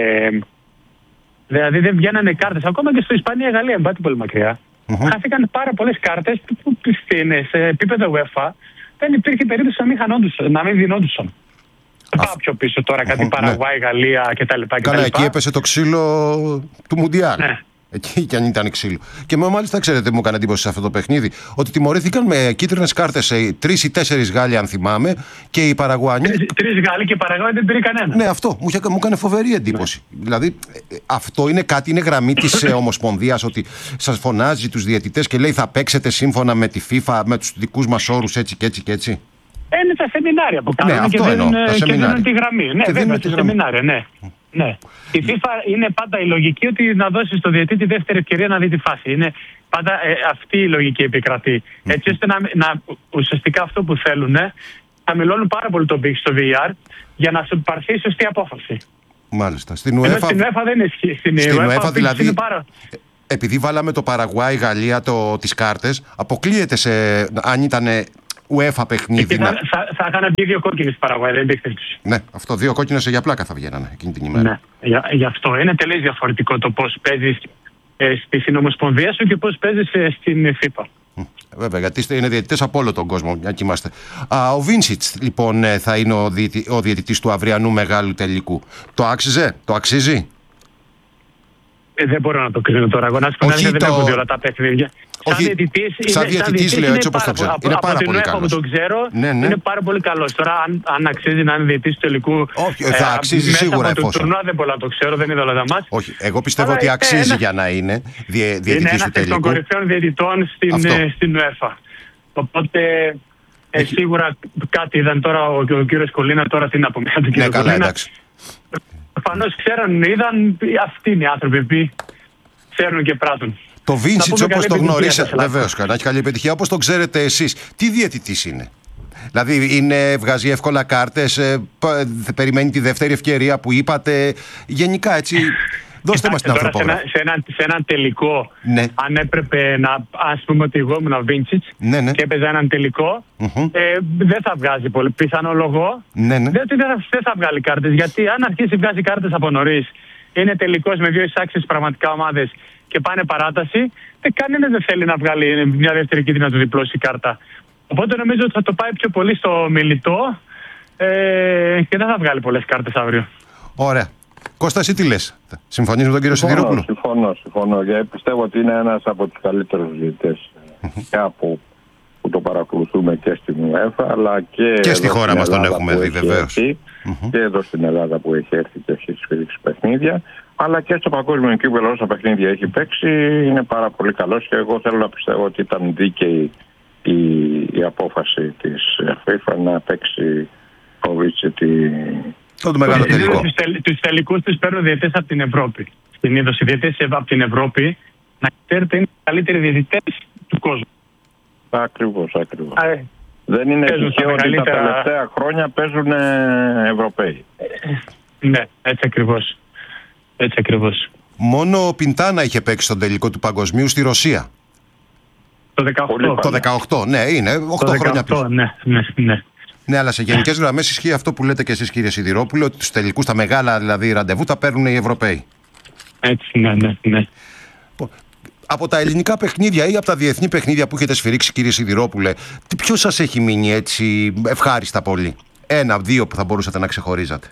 Δηλαδή δεν βγαίνανε κάρτες. Ακόμα και στο Ισπανία-Γαλλία, δεν πάτε πολύ μακριά. Χάθηκαν πάρα πολλές κάρτες που σε επίπεδο UEFA δεν υπήρχε περίπτωση να μην δινόντουσαν. Δεν πάω πιο πίσω τώρα, κάτι Παραγουάη, Γαλλία κτλ. Καλά, εκεί έπεσε το ξύλο του Μουντιάλ. Ναι. Εκεί κι αν ήταν ξύλο. Και μάλιστα, ξέρετε, μου έκανε εντύπωση σε αυτό το παιχνίδι ότι τιμωρήθηκαν με κίτρινες κάρτες 3 ή 4 Γάλλοι, αν θυμάμαι, και οι Παραγουάνοι. 3 Γάλλοι και οι Παραγουάνοι δεν πήρε κανένα. Ναι, αυτό μου έκανε φοβερή εντύπωση. Ναι. Δηλαδή, αυτό είναι κάτι, είναι γραμμή της Ομοσπονδίας, ότι σας φωνάζει τους διαιτητές και λέει θα παίξετε σύμφωνα με τη FIFA, με τους δικούς μας όρους έτσι και έτσι και έτσι. Είναι τα σεμινάρια που κάνουν και δίνουν τη γραμμή. Ναι, βέβαια, τα σεμινάρια, ναι. Ναι. Η FIFA είναι πάντα η λογική ότι να δώσει στο διαιτητή δεύτερη ευκαιρία να δει τη φάση. Είναι πάντα αυτή η λογική επικρατεί. Έτσι ώστε ουσιαστικά αυτό που θέλουν, να μιλώνουν πάρα πολύ τον πύχη στο VAR για να σου πάρθει η σωστή απόφαση. Μάλιστα. Στην UEFA δεν ισχύει. Στην UEFA δηλαδή, επειδή βάλαμε το Παραγουάη, Γαλλία, τις κάρτες, αποκλείεται αν ήταν UEFA παιχνίδι. Θα είχαν πει 2 κόκκινες Παραγουάη, δεν υπήρχε. Ναι, αυτό 2 κόκκινες για πλάκα θα βγαίνανε εκείνη την ημέρα. Ναι, γι' αυτό είναι τελείως διαφορετικό το πώς παίζεις στη συνομοσπονδία σου και πώς παίζεις στην FIFA. Βέβαια, γιατί είναι διαιτητές από όλο τον κόσμο, μια και είμαστε. Ο Βίνσιτς, λοιπόν, θα είναι ο διαιτητής του αυριανού μεγάλου τελικού. Το άξιζε, το αξίζει? Δεν μπορώ να το κρίνω τώρα. Εγώ να σου πω δεν έχω δει όλα τα παιχνίδια. Σαν διαιτητής λέω, έτσι όπως το ξέρω. Είναι πάρα πολύ καλός. Από το ξέρω, είναι πάρα πολύ καλός. Τώρα, αν αξίζει να είναι διαιτητής του τελικού. Όχι, θα αξίζει σίγουρα εφόσον. Από το τουρνουά δεν μπορώ να το ξέρω, δεν είδα όλα τα μάτς. Όχι, εγώ πιστεύω ότι αξίζει για να είναι διαιτητής του τελικού. Είναι ένας εκ των κορυφαίων διαιτητών στην UEFA. Οπότε σίγουρα κάτι είδαν τώρα ο κύριος Κολίνα, τώρα τι να πω μετά τον κύριο Κολίνα. Προφανώς ξέρουν, είδαν, αυτοί είναι οι άνθρωποι που ξέρουν και πράττουν. Το Βίνσιτς, όπως το γνωρίζετε, βεβαίως, να έχει καλή επιτυχία, όπως το ξέρετε εσείς, τι διαιτητής είναι? Δηλαδή βγάζει εύκολα κάρτες, περιμένει τη δεύτερη ευκαιρία που είπατε, γενικά έτσι? Δώστε μας την ανθρωπόγραφη. Σε έναν τελικό, αν έπρεπε να, ας πούμε ότι εγώ ήμουν ο Βίνσιτς και έπαιζα έναν τελικό, δεν θα βγάζει πολύ. Πιθανολογώ, διότι δεν θα βγάλει κάρτες. Γιατί αν αρχίσει βγάζει κάρτες από νωρίς, είναι τελικός με 2 εισάξεις πραγματικά ομάδες και πάνε παράταση, κανένας δεν θέλει να βγάλει μια δεύτερη κίτρινη να του διπλώσει κάρτα. Οπότε νομίζω ότι θα το πάει πιο πολύ στο μιλητό και δεν θα βγάλει πολλές κάρτες αύριο. Ωραία. Κώστα, εσύ τι λες? Συμφωνείς με τον κύριο Σιδηρόπουλο? Συμφωνώ. Γιατί πιστεύω ότι είναι ένας από τους καλύτερους διαιτητές που το παρακολουθούμε και στην UEFA, αλλά και στη χώρα μας τον έχουμε δει, βεβαίως. Και εδώ στην Ελλάδα που έχει έρθει και έχει σφυρίξει παιχνίδια, αλλά και στο παγκόσμιο κύπελλο όσα παιχνίδια έχει παίξει, είναι πάρα πολύ καλός και εγώ θέλω να πιστεύω ότι ήταν δίκαιη η απόφαση της FIFA να παίξει ο Βίνσιτς το μεγάλο τελικό. Τους τελικούς τους παίρνουν διαιτητές από την Ευρώπη. Στην είδος οι διαιτητές από την Ευρώπη, να ξέρετε, είναι οι καλύτεροι διαιτητές του κόσμου. Ακριβώς. Δεν είναι τυχαίο ότι τα τελευταία χρόνια παίζουν Ευρωπαίοι. Ναι, έτσι ακριβώς. Μόνο ο Πιντάνα είχε παίξει στον τελικό του παγκοσμίου στη Ρωσία. Το 18. Το 18, ναι, είναι 8 χρόνια πίσω. Ναι. Ναι, αλλά σε γενικές γραμμές ισχύει αυτό που λέτε και εσείς, κύριε Σιδηρόπουλο, ότι τους τελικούς, τα μεγάλα δηλαδή ραντεβού, τα παίρνουν οι Ευρωπαίοι. Έτσι, ναι. Από τα ελληνικά παιχνίδια ή από τα διεθνή παιχνίδια που έχετε σφυρίξει, κύριε Σιδηρόπουλε, ποιο σας έχει μείνει έτσι ευχάριστα πολύ? Ένα-δύο που θα μπορούσατε να ξεχωρίζατε?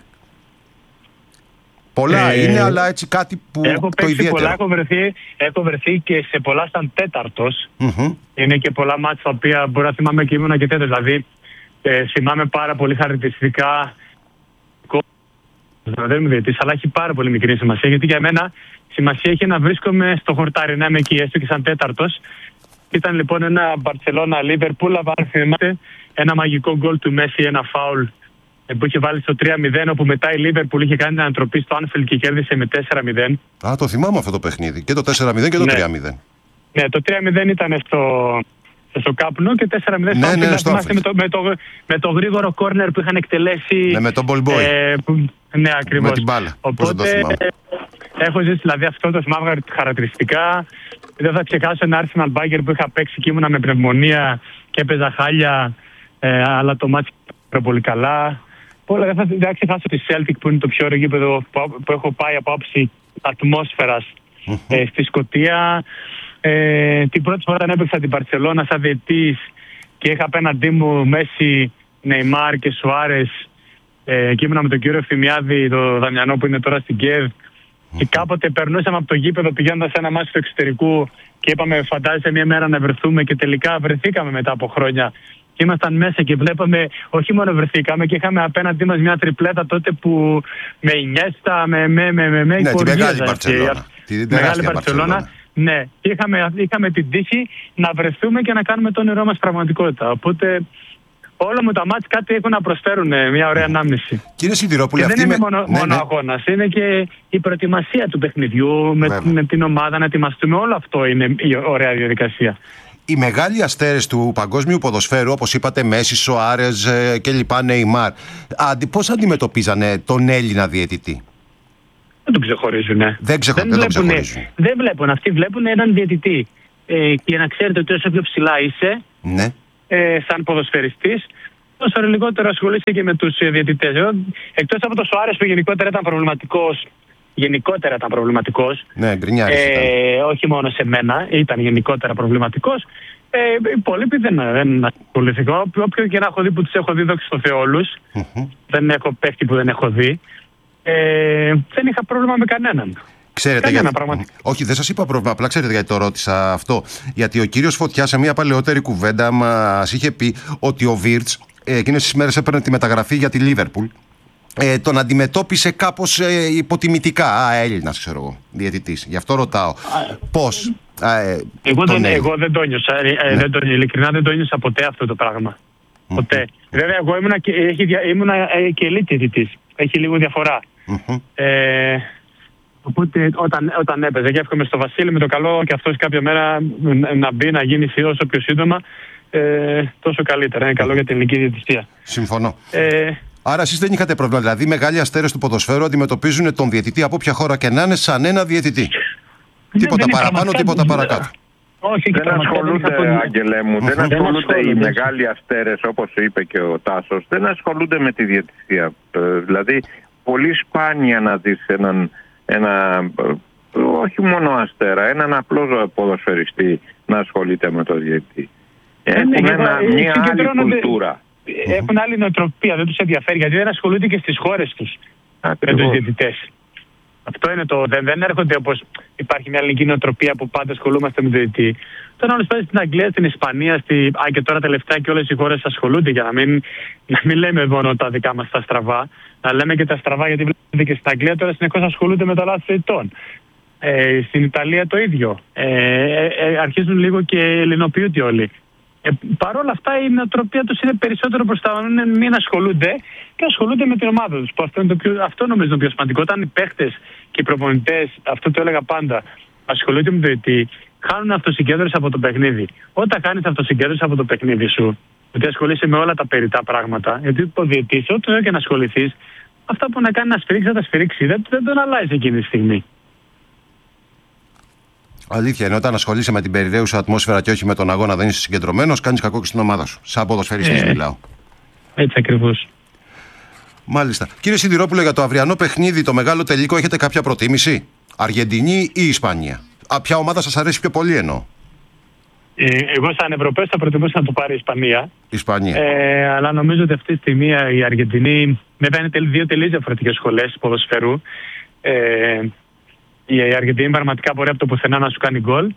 Πολλά είναι, αλλά έτσι κάτι που έχω το ιδιαίτερο. Πολλά, έχω βρεθεί και σε πολλά σαν τέταρτος. Είναι και πολλά μάτια τα οποία μπορεί να θυμάμαι και ήμουνα και τέταρτος. Δηλαδή, θυμάμαι πάρα πολύ χαρακτηριστικά. Δεν είμαι διαιτητής, αλλά έχει πάρα πολύ μικρή σημασία. Γιατί για μένα σημασία έχει να βρίσκομαι στο χορτάρι, να είμαι εκεί, έστω και σαν τέταρτος. Ήταν λοιπόν ένα Μπαρτσελόνα-Λίβερπουλ, αν θυμάστε, ένα μαγικό γκολ του Μέση, ένα φάουλ που είχε βάλει στο 3-0, όπου μετά η Λίβερπουλ είχε κάνει την ανατροπή στο Άνφιλντ και κέρδισε με 4-0. Α, το θυμάμαι αυτό το παιχνίδι. Και το 4-0 και το 3-0. Ναι, το 3-0 ήταν στο Κάπνο και 4-0 στο Άνφιλντ. Με το γρήγορο κόρνερ που είχαν εκτελέσει. Ναι, με τον Μπολμπόι. Ναι, ακριβώς. Με την μπάλα. Οπότε έχω ζήσει δηλαδή αυτό το θυμάμαι χαρακτηριστικά. Δεν θα ξεχάσω ένα Arsenal Bayern που είχα παίξει και ήμουνα με πνευμονία και έπαιζα χάλια, αλλά το μάτι πήγε πολύ καλά. Δεν θα ξεχάσω τη Celtic που είναι το πιο ωραίο γήπεδο που έχω πάει από άψη ατμόσφαιρας στη Σκωτία. Την πρώτη φορά όταν έπαιξα την Μπαρτσελόνα σαν διαιτής και είχα απέναντί μου Μέση, Νεϊμάρ και Σουάρες, και ήμουνα με τον κύριο Ευθυμιάδη, το Δαμιανό που είναι τώρα στην ΚΕΔ. Και κάποτε περνούσαμε από το γήπεδο πηγαίνοντας σε ένα μάτι του εξωτερικού και είπαμε φαντάζεσαι μια μέρα να βρεθούμε, και τελικά βρεθήκαμε μετά από χρόνια. Και ήμασταν μέσα και βλέπαμε, όχι μόνο βρεθήκαμε, και είχαμε απέναντί μας μια τριπλέτα τότε που με Ινιέστα, με ναι, τη μεγάλη Μπαρτσελόνα. Μεγάλη Μπαρτσελόνα. Ναι, είχαμε την τύχη να βρεθούμε και να κάνουμε το όνειρό μας πραγματικότητα. Οπότε όλα μου τα μάτς κάτι έχουν να προσφέρουν, μια ωραία ανάμνηση. Κύριε Σιδηρόπουλε, δεν είναι μόνο αγώνας, είναι και η προετοιμασία του παιχνιδιού με την ομάδα, να ετοιμαστούμε. Όλο αυτό είναι η ωραία διαδικασία. Οι μεγάλοι αστέρες του παγκόσμιου ποδοσφαίρου, όπως είπατε, Μέση, Σοάρες και λοιπά, Νεϊμάρ, πώς αντιμετωπίζανε τον Έλληνα διαιτητή? Δεν τον ξεχωρίζουν. Δεν βλέπουν. Αυτοί βλέπουν έναν διαιτητή. Και να ξέρετε ότι όσο πιο ψηλά είσαι, σαν ποδοσφαιριστής, όσο λιγότερο ασχολείσαι και με τους διαιτητές. Εκτός από το Σοάρες που γενικότερα ήταν προβληματικός. Ναι, γκρινιάρης ήταν. Όχι μόνο σε μένα, ήταν γενικότερα προβληματικός. Οι υπόλοιποι δεν ασχολήθηκαν. Όποιο και να έχω δει που τους έχω δει, δόξα τω Θεώ όλους. Δεν έχω παίχτη που δεν έχω δει. Δεν είχα πρόβλημα με κανέναν. Ξέρετε, όχι, δεν σας είπα πρόβλημα. Απλά ξέρετε γιατί το ρώτησα αυτό. Γιατί ο κύριος Φωτιά σε μια παλαιότερη κουβέντα μας είχε πει ότι ο Βίρτς εκείνες τις μέρες έπαιρνε τη μεταγραφή για τη Λίβερπουλ. Τον αντιμετώπισε κάπως υποτιμητικά. Έλληνας, ξέρω εγώ, διαιτητής. Γι' αυτό ρωτάω. Πώς? Εγώ δεν το νιώσα. Ειλικρινά δεν το νιώσα ποτέ αυτό το πράγμα. Ποτέ. Βέβαια, εγώ ήμουνα και elite διαιτητής. Έχει λίγο διαφορά. Οπότε όταν έπαιζε, και εύχομαι στο Βασίλη με το καλό και αυτός κάποια μέρα να μπει, να γίνει όσο πιο σύντομα, τόσο καλύτερα. Είναι καλό για την ελληνική διαιτησία. Συμφωνώ. Άρα εσείς δεν είχατε πρόβλημα? Δηλαδή, μεγάλοι αστέρες του ποδοσφαίρου αντιμετωπίζουν τον διαιτητή από ποια χώρα και να είναι σαν ένα διαιτητή. Τίποτα παραπάνω, τίποτα παρακάτω. Όχι, δεν ασχολούνται, Άγγελε μου, δεν ασχολούνται οι μεγάλοι αστέρες, όπως είπε και ο Τάσος, δεν ασχολούνται με τη διαιτησία. Δηλαδή, πολύ σπάνια να δεις όχι μόνο αστέρα, έναν απλό ποδοσφαιριστή να ασχολείται με το διαιτητή. Έχουν μια άλλη κουλτούρα. Έχουν άλλη νοοτροπία, δεν τους ενδιαφέρει, γιατί δεν ασχολούνται και στις χώρες τους με τους διαιτητές. Αυτό είναι το. Δεν έρχονται όπως υπάρχει μια ελληνική νοοτροπία που πάντα ασχολούμαστε με τον διαιτητή. Όταν όλες πάνε στην Αγγλία, στην Ισπανία, και τώρα τελευταία και όλες οι χώρες ασχολούνται, για να μην λέμε μόνο τα δικά μας τα στραβά, να λέμε και τα στραβά, γιατί βλέπετε και στην Αγγλία τώρα συνεχώς ασχολούνται με τα λάθη διαιτητών. Στην Ιταλία το ίδιο. Αρχίζουν λίγο και ελληνοποιούνται όλοι. Παρ' όλα αυτά η νοοτροπία τους είναι περισσότερο προς τα μην ασχολούνται και ασχολούνται με την ομάδα τους. Αυτό νομίζω είναι το πιο σημαντικό. Όταν οι παίχτες και οι προπονητές, αυτό το έλεγα πάντα, ασχολούνται με το διαιτητή, χάνουν αυτοσυγκέντρωση από το παιχνίδι. Όταν χάνεις αυτοσυγκέντρωση από το παιχνίδι σου, ότι ασχολείσαι με όλα τα περιττά πράγματα, γιατί ο διαιτητής, ό,τι και να ασχοληθείς, αυτά που να κάνει να σφυρίξει, θα τα σφυρίξει. Δεν τον αλλάζει εκείνη τη στιγμή. Αλήθεια είναι, όταν ασχολείσαι με την περιραίουσα ατμόσφαιρα και όχι με τον αγώνα, δεν είσαι συγκεντρωμένος, κάνεις κακό και στην ομάδα σου. Σαν ποδοσφαιριστής μιλάω. Έτσι ακριβώς. Μάλιστα. Κύριε Σιδηρόπουλε, για το αυριανό παιχνίδι, το μεγάλο τελικό, έχετε κάποια προτίμηση? Αργεντινή ή Ισπανία? ποια ομάδα σας αρέσει πιο πολύ εννοώ? Εγώ σαν Ευρωπαίος θα προτιμούσα να το πάρει η Ισπανία. Ισπανία. Αλλά νομίζω ότι αυτή τη στιγμή η Αργεντινή, βέβαια είναι δύο τελείως διαφορετικές σχολές ποδοσφαιρού. Η Αργεντινή πραγματικά μπορεί από το πουθενά να σου κάνει γκολ.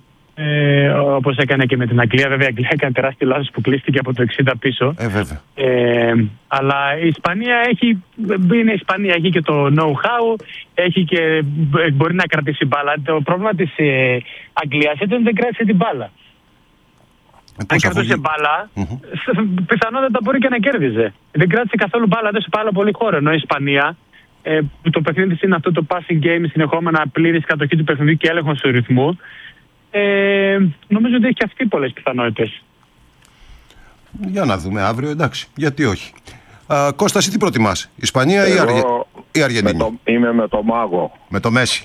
Όπως έκανε και με την Αγγλία. Βέβαια η Αγγλία έκανε τεράστιο λάθος που κλείστηκε από το 60 πίσω. Βέβαια. Αλλά η Ισπανία είναι η Ισπανία, έχει και το know-how, έχει και μπορεί να κρατήσει μπάλα. Το πρόβλημα της Αγγλίας ήταν ότι δεν κράτησε την μπάλα. Αν κρατούσε μπάλα, πιθανότατα μπορεί και να κέρδιζε. Δεν κράτησε καθόλου μπάλα, έδωσε πάρα πολύ χώρο. Ενώ η Ισπανία, το παιχνίδι είναι αυτό το passing game, συνεχόμενα πλήρης κατοχή του παιχνιδιού και έλεγχος του ρυθμού. Νομίζω ότι έχει και αυτή πολλές πιθανότητες. Για να δούμε αύριο, εντάξει, γιατί όχι. Κώστα, εσύ τι προτιμάς, Ισπανία ή Αργεντινή? Είμαι με το μάγο. Με το Μέση.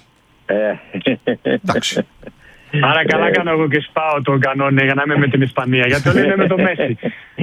Εντάξει. Άρα καλά κάνω εγώ και σπάω τον κανόνα για να είμαι με την Ισπανία, γιατί όλοι είναι με το Μέση.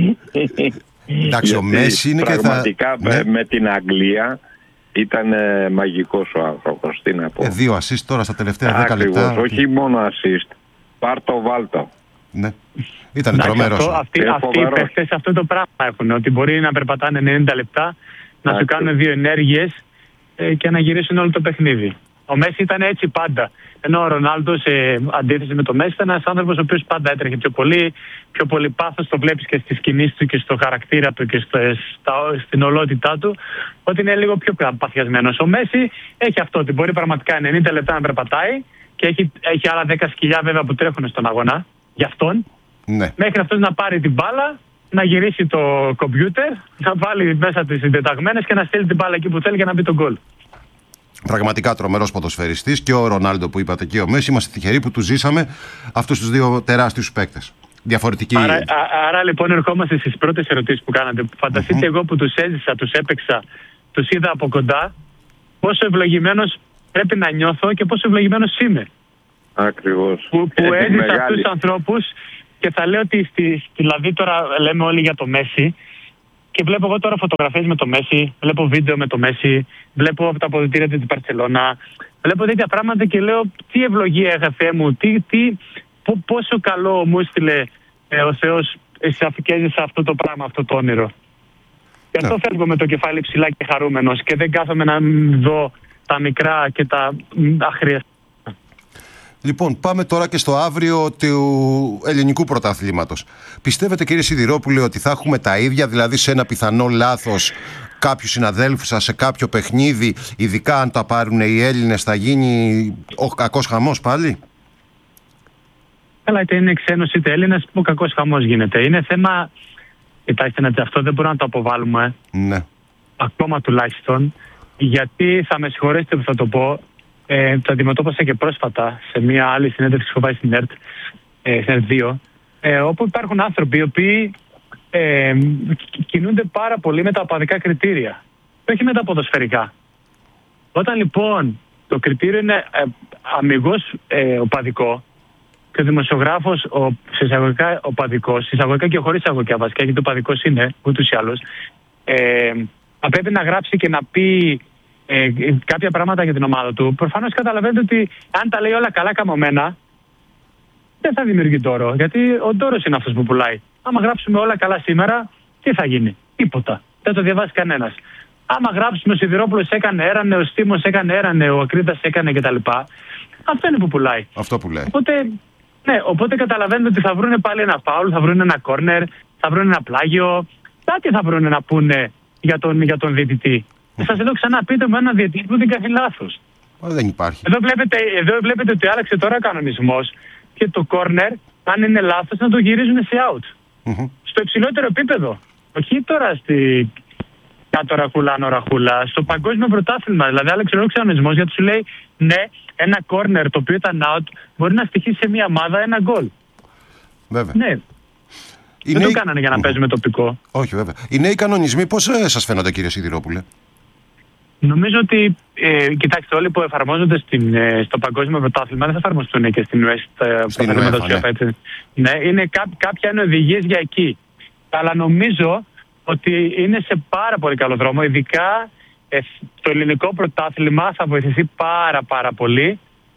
Εντάξει, ο Μέση είναι πραγματικά με την Αγγλία ήταν μαγικός ο άνθρωπος. Τι να πω. 2 assist τώρα στα τελευταία 10 λεπτά. Όχι μόνο assist. Πάρτο βάλτο. Ναι. Ήταν τρομερός. Αυτοί οι παίχτες αυτό το πράγμα έχουν. Ότι μπορεί να περπατάνε 90 λεπτά, να σου κάνουν 2 ενέργειες και να γυρίσουν όλο το παιχνίδι. Ο Μέση ήταν έτσι πάντα. Ενώ ο Ρονάλντο, σε αντίθεση με το Μέση, ήταν ένας άνθρωπος ο οποίος πάντα έτρεχε πιο πολύ πάθος. Το βλέπεις και στις κινήσεις του και στο χαρακτήρα του και στην ολότητά του, ότι είναι λίγο πιο παθιασμένος. Ο Μέση έχει αυτό, ότι μπορεί πραγματικά 90 λεπτά να περπατάει και έχει άλλα 10 σκυλιά βέβαια που τρέχουν στον αγώνα για αυτόν. Ναι. Μέχρι αυτός να πάρει την μπάλα, να γυρίσει το κομπιούτερ, να βάλει μέσα τις συντεταγμένες και να στείλει την μπάλα εκεί που θέλει για να μπει τον γκολ. Πραγματικά τρομερός ποδοσφαιριστής, και ο Ρονάλντο που είπατε και ο Μέση. Είμαστε τυχεροί που τους ζήσαμε αυτούς τους δύο τεράστιους παίκτες. Διαφορετική. Άρα λοιπόν ερχόμαστε στις πρώτες ερωτήσεις που κάνατε. Φανταστείτε εγώ που τους έζησα, τους έπαιξα, τους είδα από κοντά, πόσο ευλογημένος πρέπει να νιώθω και πόσο ευλογημένος είμαι. Ακριβώς. Που έζησα αυτούς τους ανθρώπους, και θα λέω ότι δηλαδή τώρα λέμε όλοι για το Μέση. Και βλέπω εγώ τώρα φωτογραφίες με το Μέση, βλέπω βίντεο με το Μέση, βλέπω από τα αποδυτήρια της Μπαρσελόνα, βλέπω τέτοια πράγματα και λέω τι ευλογία Θεέ μου, πόσο καλό μου έστειλε ο Θεός και έζησα αυτό το πράγμα, αυτό το όνειρο. Γι' αυτό φεύγω με το κεφάλι ψηλά και χαρούμενος και δεν κάθομαι να δω τα μικρά και τα αχρίαστα. Λοιπόν, πάμε τώρα και στο αύριο του ελληνικού πρωταθλήματος. Πιστεύετε, κύριε Σιδηρόπουλε, ότι θα έχουμε τα ίδια, δηλαδή σε ένα πιθανό λάθος κάποιου συναδέλφου σας σε κάποιο παιχνίδι, ειδικά αν τα πάρουν οι Έλληνες, θα γίνει ο κακός χαμός πάλι? Καλά, είτε είναι ξένος είτε Έλληνας, ο κακός χαμός γίνεται. Είναι θέμα, κοιτάξτε, αυτό δεν μπορούμε να το αποβάλουμε. Ναι. Ακόμα τουλάχιστον, γιατί θα με συγχωρέσετε που θα το πω. Το αντιμετώπισα και πρόσφατα σε μια άλλη συνέντευξη που έχω πάει στην ΕΡΤ, στην ΕΡΤ 2, όπου υπάρχουν άνθρωποι οι οποίοι κινούνται πάρα πολύ με τα οπαδικά κριτήρια, όχι με τα ποδοσφαιρικά. Όταν λοιπόν το κριτήριο είναι αμιγώς οπαδικό και ο δημοσιογράφος σε εισαγωγικά οπαδικός, εισαγωγικά και χωρίς εισαγωγικά βασικά, γιατί ο οπαδικός είναι ούτως ή άλλως, θα πρέπει να γράψει και να πει κάποια πράγματα για την ομάδα του. Προφανώς καταλαβαίνετε ότι αν τα λέει όλα καλά καμωμένα, δεν θα δημιουργεί ντόρο. Γιατί ο ντόρος είναι αυτός που πουλάει. Άμα γράψουμε όλα καλά σήμερα, τι θα γίνει? Τίποτα. Δεν το διαβάσει κανένας. Άμα γράψουμε ο Σιδηρόπουλος έκανε έρανε, ο Στίμος έκανε έρανε, ο Ακρίτας έκανε κτλ. Αυτό είναι που πουλάει. Αυτό που λέει. Οπότε καταλαβαίνετε ότι θα βρουν πάλι ένα φάουλ, θα βρουν ένα κόρνερ, θα βρουν ένα πλάγιο. Κάτι θα βρουν να πούνε για τον διαιτητή. Σας λέω ξανά, πείτε μου έναν διαιτητή που δεν κάνει λάθος. Δεν υπάρχει. Εδώ βλέπετε ότι άλλαξε τώρα ο κανονισμός και το κόρνερ, αν είναι λάθος, να το γυρίζουν σε out. Στο υψηλότερο επίπεδο. Όχι τώρα στη κάτω ραχούλα, άνω ραχούλα, στο παγκόσμιο πρωτάθλημα. Δηλαδή, άλλαξε ο κανονισμός γιατί σου λέει ναι, ένα κόρνερ το οποίο ήταν out μπορεί να στοιχήσει σε μια ομάδα ένα γκολ. Βέβαια. Ναι. Δεν το κάνανε για να παίζουμε τοπικό. Όχι, βέβαια. Οι νέοι κανονισμοί πώς σας φαίνονται, κύριε Σιδηρόπουλε? Νομίζω ότι, κοιτάξτε, όλοι που εφαρμόζονται στο παγκόσμιο πρωτάθλημα δεν θα εφαρμοστούν και στην UEFA. Ναι, είναι κάποια είναι οδηγίες για εκεί. Αλλά νομίζω ότι είναι σε πάρα πολύ καλό δρόμο. Ειδικά το ελληνικό πρωτάθλημα θα βοηθηθεί πάρα πολύ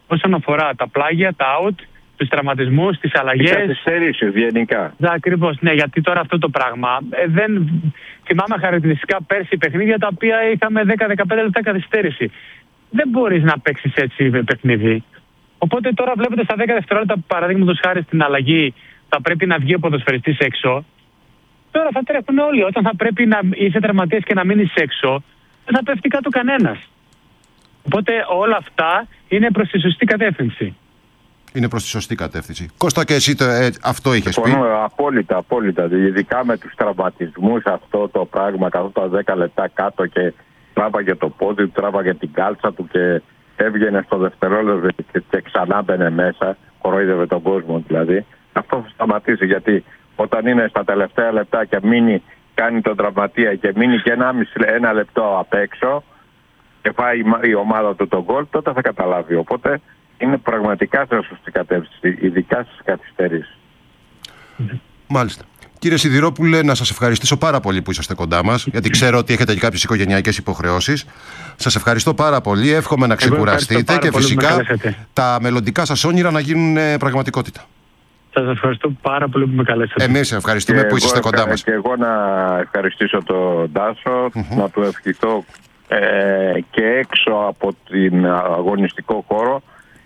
όσον αφορά τα πλάγια, τα out, τους τραυματισμούς, τις αλλαγές. Τις καθυστερήσεις γενικά. Ακριβώς, ναι, γιατί τώρα αυτό το πράγμα. Δεν θυμάμαι χαρακτηριστικά πέρσι παιχνίδια τα οποία είχαμε 10-15 λεπτά καθυστέρηση. Δεν μπορείς να παίξεις έτσι παιχνίδι. Οπότε τώρα βλέπετε στα 10 δευτερόλεπτα, παραδείγματος χάρη στην αλλαγή, θα πρέπει να βγει ο ποδοσφαιριστής έξω. Τώρα θα τρέχουν όλοι. Όταν θα πρέπει να είσαι τραυματίας και να μείνεις έξω, δεν θα πέφτει κάτω κανένας. Οπότε όλα αυτά είναι προς τη σωστή κατεύθυνση. Είναι προς τη σωστή κατεύθυνση. Κώστα, και εσύ αυτό είχες πει. Απόλυτα. Ειδικά με τους τραυματισμούς, αυτό το πράγμα, καθώς τα 10 λεπτά κάτω και τράβαγε το πόδι του, τράβαγε την κάλτσα του και έβγαινε στο δευτερόλεπτο και ξανά μπαινε μέσα, κορόιδευε τον κόσμο δηλαδή. Αυτό θα σταματήσει, γιατί όταν είναι στα τελευταία λεπτά και κάνει τον τραυματία και μείνει και ένα λεπτό απ' έξω και φάει η ομάδα του τον γκολ, τότε θα καταλάβει. Οπότε είναι πραγματικά σε σωστή κατεύθυνση, ειδικά στις καθυστερήσεις. Μάλιστα. Κύριε Σιδηρόπουλε, να σας ευχαριστήσω πάρα πολύ που είσαστε κοντά μας, γιατί ξέρω ότι έχετε και κάποιες οικογενειακές υποχρεώσεις. Σας ευχαριστώ πάρα πολύ. Εύχομαι να ξεκουραστείτε και φυσικά τα μελλοντικά σας όνειρα να γίνουν πραγματικότητα. Σας ευχαριστώ πάρα πολύ που με καλέσατε. Εμείς ευχαριστούμε που είσαστε κοντά μας. Και εγώ να ευχαριστήσω τον Τάσο, να του ευχηθώ και έξω από την αγωνιστικό χώρο.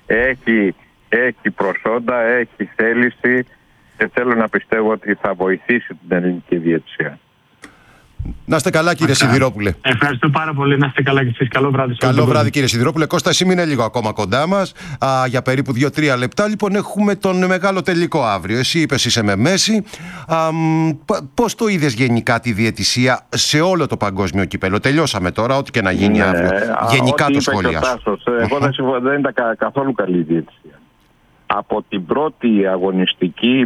Έχει προσόντα, έχει θέληση και θέλω να πιστεύω ότι θα βοηθήσει την ελληνική διαιτησία. Να είστε καλά, κύριε Σιδηρόπουλε. Ευχαριστώ πάρα πολύ. Να είστε καλά και εσείς. Καλό βράδυ. Καλό βράδυ, κύριε Σιδηρόπουλε. Κώστα, εσύ μείνε λίγο ακόμα κοντά μας. Για περίπου 2-3 λεπτά. Λοιπόν, έχουμε τον μεγάλο τελικό αύριο. Εσύ είπες είσαι με μέση. Πώς το είδες γενικά τη διαιτησία σε όλο το παγκόσμιο κύπελλο? Τελειώσαμε τώρα, ό,τι και να γίνει αύριο. Γενικά το σχόλιο σου. Εγώ δεν ήταν καθόλου καλή η διαιτησία. Από την πρώτη αγωνιστική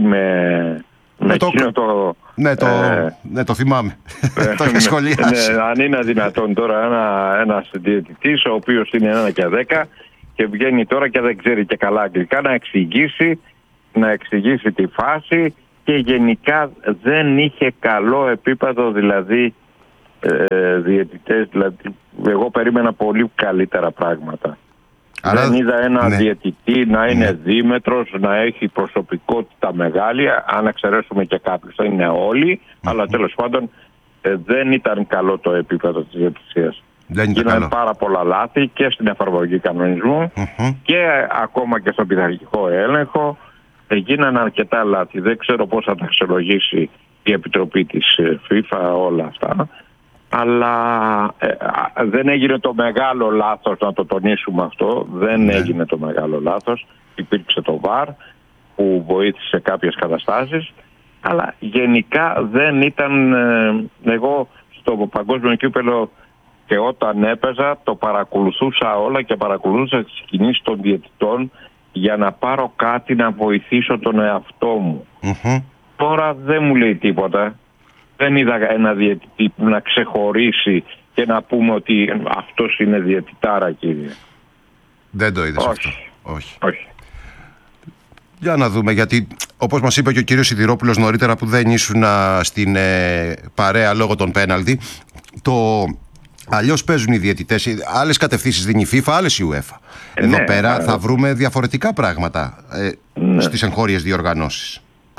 το θυμάμαι. Το έχει σχολιάσει. Αν είναι δυνατόν τώρα ένας διαιτητής, ο οποίος είναι 1 και 10 και βγαίνει τώρα και δεν ξέρει και καλά αγγλικά, να εξηγήσει τη φάση, και γενικά δεν είχε καλό επίπεδο, δηλαδή διαιτητές. Δηλαδή, εγώ περίμενα πολύ καλύτερα πράγματα. Δεν είδα ένα διαιτητή να είναι δίμετρος, να έχει προσωπικότητα μεγάλη, αν εξαιρέσουμε και κάποιους, θα είναι όλοι, αλλά τέλος πάντων δεν ήταν καλό το επίπεδο της διαιτησίας. Γίνανε πάρα πολλά λάθη και στην εφαρμογή κανονισμού και ακόμα και στον πειθαρχικό έλεγχο. Γίνανε αρκετά λάθη. Δεν ξέρω πώς θα τα αξιολογήσει η Επιτροπή της FIFA όλα αυτά. Αλλά δεν έγινε το μεγάλο λάθος, να το τονίσουμε αυτό. Δεν έγινε το μεγάλο λάθος. Υπήρξε το VAR που βοήθησε κάποιες καταστάσεις. Αλλά γενικά δεν ήταν... Εγώ στο παγκόσμιο κύπελλο και όταν έπαιζα το παρακολουθούσα όλα και παρακολουθούσα τις κινήσεις των διαιτητών για να πάρω κάτι να βοηθήσω τον εαυτό μου. Τώρα δεν μου λέει τίποτα. Δεν είδα ένα διαιτητή που να ξεχωρίσει και να πούμε ότι αυτός είναι διαιτητάρα, κύριε. Δεν το είδες αυτό? Όχι. Για να δούμε, γιατί όπως μας είπε και ο κύριος Σιδηρόπουλος νωρίτερα, που δεν ήσουν στην παρέα λόγω των πέναλτι, αλλιώς παίζουν οι διαιτητές. Άλλες κατευθύνσεις δίνει η FIFA, άλλες η UEFA. Εδώ πέρα θα βρούμε διαφορετικά πράγματα στις εγχώριες διοργανώσεις.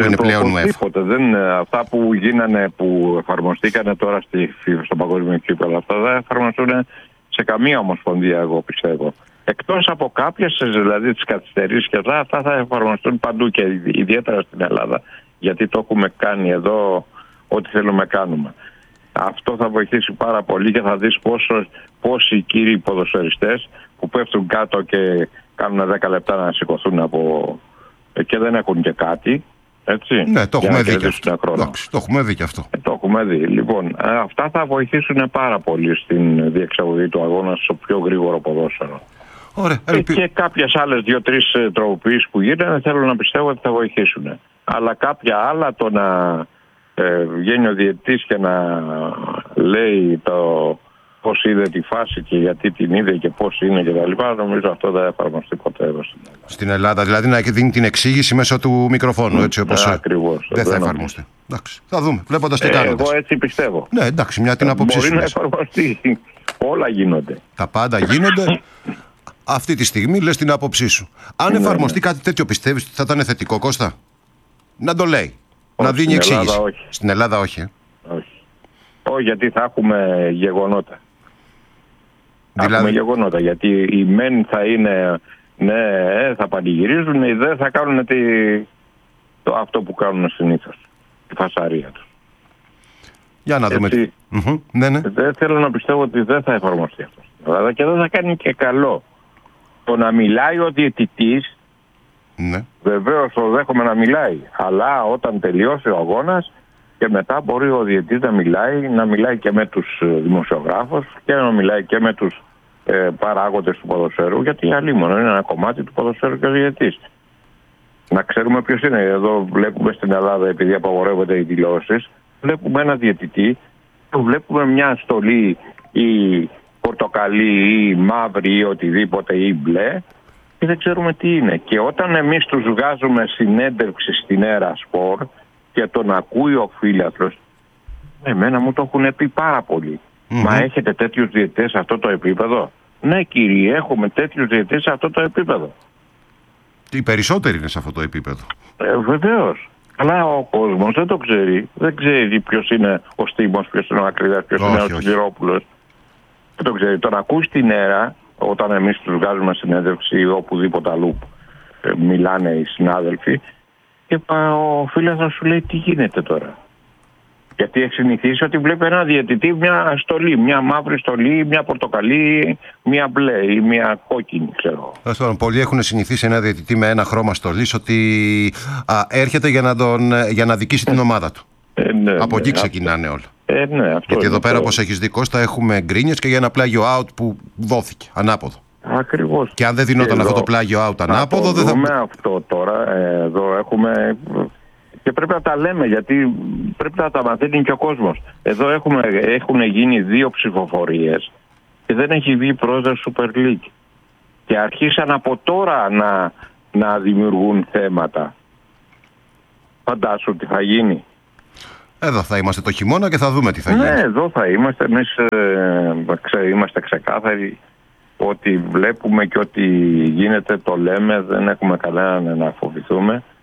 Αυτά που γίνανε, που εφαρμοστήκανε τώρα στο παγκόσμιο κύπελλο, αυτά δεν εφαρμοστούν σε καμία ομοσπονδία, εγώ πιστεύω. Εκτός από κάποιες, δηλαδή τις καθυστερήσεις και αυτά θα εφαρμοστούν παντού και ιδιαίτερα στην Ελλάδα, γιατί το έχουμε κάνει εδώ ό,τι θέλουμε να κάνουμε. Αυτό θα βοηθήσει πάρα πολύ και θα δεις πόσοι κύριοι ποδοσφαιριστές που πέφτουν κάτω και κάνουν 10 λεπτά να σηκωθούν και δεν έχουν και κάτι. Έτσι, ναι, το έχουμε δει και αυτό. Το έχουμε δει και αυτό. Το έχουμε δει. Λοιπόν, αυτά θα βοηθήσουν πάρα πολύ στην διεξαγωγή του αγώνα στο πιο γρήγορο ποδόσφαιρο. Ωραία, και κάποιες άλλες 2-3 τροποποιήσεις που γίνανε θέλω να πιστεύω ότι θα βοηθήσουν. Αλλά κάποια άλλα, το να βγαίνει ο διαιτητής και να λέει πώς είδε τη φάση και γιατί την είδε και πώς είναι κτλ. Νομίζω αυτό δεν θα εφαρμοστεί ποτέ εδώ στην Ελλάδα. Δηλαδή να δίνει την εξήγηση μέσω του μικροφόνου, έτσι όπως. Ακριβώς. Δεν θα εφαρμοστεί. Εντάξει, θα δούμε, βλέποντας τι κάνοντας. Εγώ έτσι πιστεύω. Ναι, εντάξει, μια την άποψή σου. Μπορεί να εφαρμοστεί. Όλα γίνονται. Τα πάντα γίνονται. Αυτή τη στιγμή λες την άποψή σου. Αν εφαρμοστεί κάτι τέτοιο, πιστεύεις ότι θα ήταν θετικό, Κώστα? Να το λέει. Όχι, να δίνει εξήγηση. Ελλάδα, όχι. Στην Ελλάδα όχι. Όχι, γιατί θα έχουμε γεγονότα. Δηλαδή... Θα έχουμε γεγονότα. Γιατί οι μεν θα είναι, ναι, θα πανηγυρίζουν, οι δε θα κάνουν αυτό που κάνουν συνήθως. Τη φασαρία τους. Για να δούμε. Ναι, ναι. Δεν θέλω να πιστεύω ότι δεν θα εφαρμοστεί αυτό στην Ελλάδα και δεν θα κάνει και καλό. Το να μιλάει ο διαιτητής, ναι. Βεβαίως το δέχομαι να μιλάει, αλλά όταν τελειώσει ο αγώνας και μετά μπορεί ο διαιτητής να μιλάει και με τους δημοσιογράφους και να μιλάει και με τους παράγοντες του ποδοσφαίρου, γιατί αλίμονο είναι ένα κομμάτι του ποδοσφαίρου και ο διαιτητής. Να ξέρουμε ποιος είναι. Εδώ βλέπουμε στην Ελλάδα, επειδή απαγορεύονται οι δηλώσεις, βλέπουμε ένα διαιτητή, βλέπουμε μια στολή ή πορτοκαλί ή μαύρη ή οτιδήποτε ή μπλε και δεν ξέρουμε τι είναι. Και όταν εμείς τους βγάζουμε συνέντευξη στην Έρα Σπορ και τον ακούει ο φίλαθλος, εμένα μου το έχουν πει πάρα πολύ. Μα έχετε τέτοιους διαιτητές σε αυτό το επίπεδο? Ναι κύριε, έχουμε τέτοιους διαιτητές σε αυτό το επίπεδο. Οι περισσότεροι είναι σε αυτό το επίπεδο. Βεβαίως. Αλλά ο κόσμος δεν το ξέρει. Δεν ξέρει ποιος είναι ο Στίμος, ποιος είναι ο Ακρίδας, ποιος είναι ο Σιδηρόπουλος. Δεν το ξέρει. Τον ακούς στην Έρα, όταν εμείς τους βγάζουμε συνέντευξη ή οπουδήποτε αλλού μιλάνε οι συνάδελφοι, και ο φίλος σου λέει τι γίνεται τώρα. Γιατί έχει συνηθίσει ότι βλέπει ένα διαιτητή μια στολή, μια μαύρη στολή, μια πορτοκαλί, μια μπλε ή μια κόκκινη, ξέρω. Πολλοί έχουν συνηθίσει ένα διαιτητή με ένα χρώμα στολής ότι έρχεται για να δικήσει την ομάδα του. Ναι, από εκεί ξεκινάνε όλα. Ναι, αυτό. Γιατί εδώ πέρα, όπως έχεις δει, Κώστα, έχουμε γκρίνιες και για ένα πλάγιο out που δόθηκε ανάποδο. Ακριβώς. Και αν δεν δινόταν αυτό το πλάγιο out ανάποδο, δεν θα. Δούμε αυτό τώρα. Εδώ έχουμε. Και πρέπει να τα λέμε, γιατί πρέπει να τα μαθαίνει και ο κόσμος. Εδώ έχουν γίνει 2 ψηφοφορίες και δεν έχει βγει πρόεδρος Super League. Και αρχίσαν από τώρα να δημιουργούν θέματα. Φαντάσου τι θα γίνει. Εδώ θα είμαστε το χειμώνα και θα δούμε τι θα γίνει. Ναι, εδώ θα είμαστε. Εμείς είμαστε ξεκάθαροι. Ό,τι βλέπουμε και ό,τι γίνεται το λέμε. Δεν έχουμε κανέναν να φοβηθούμε.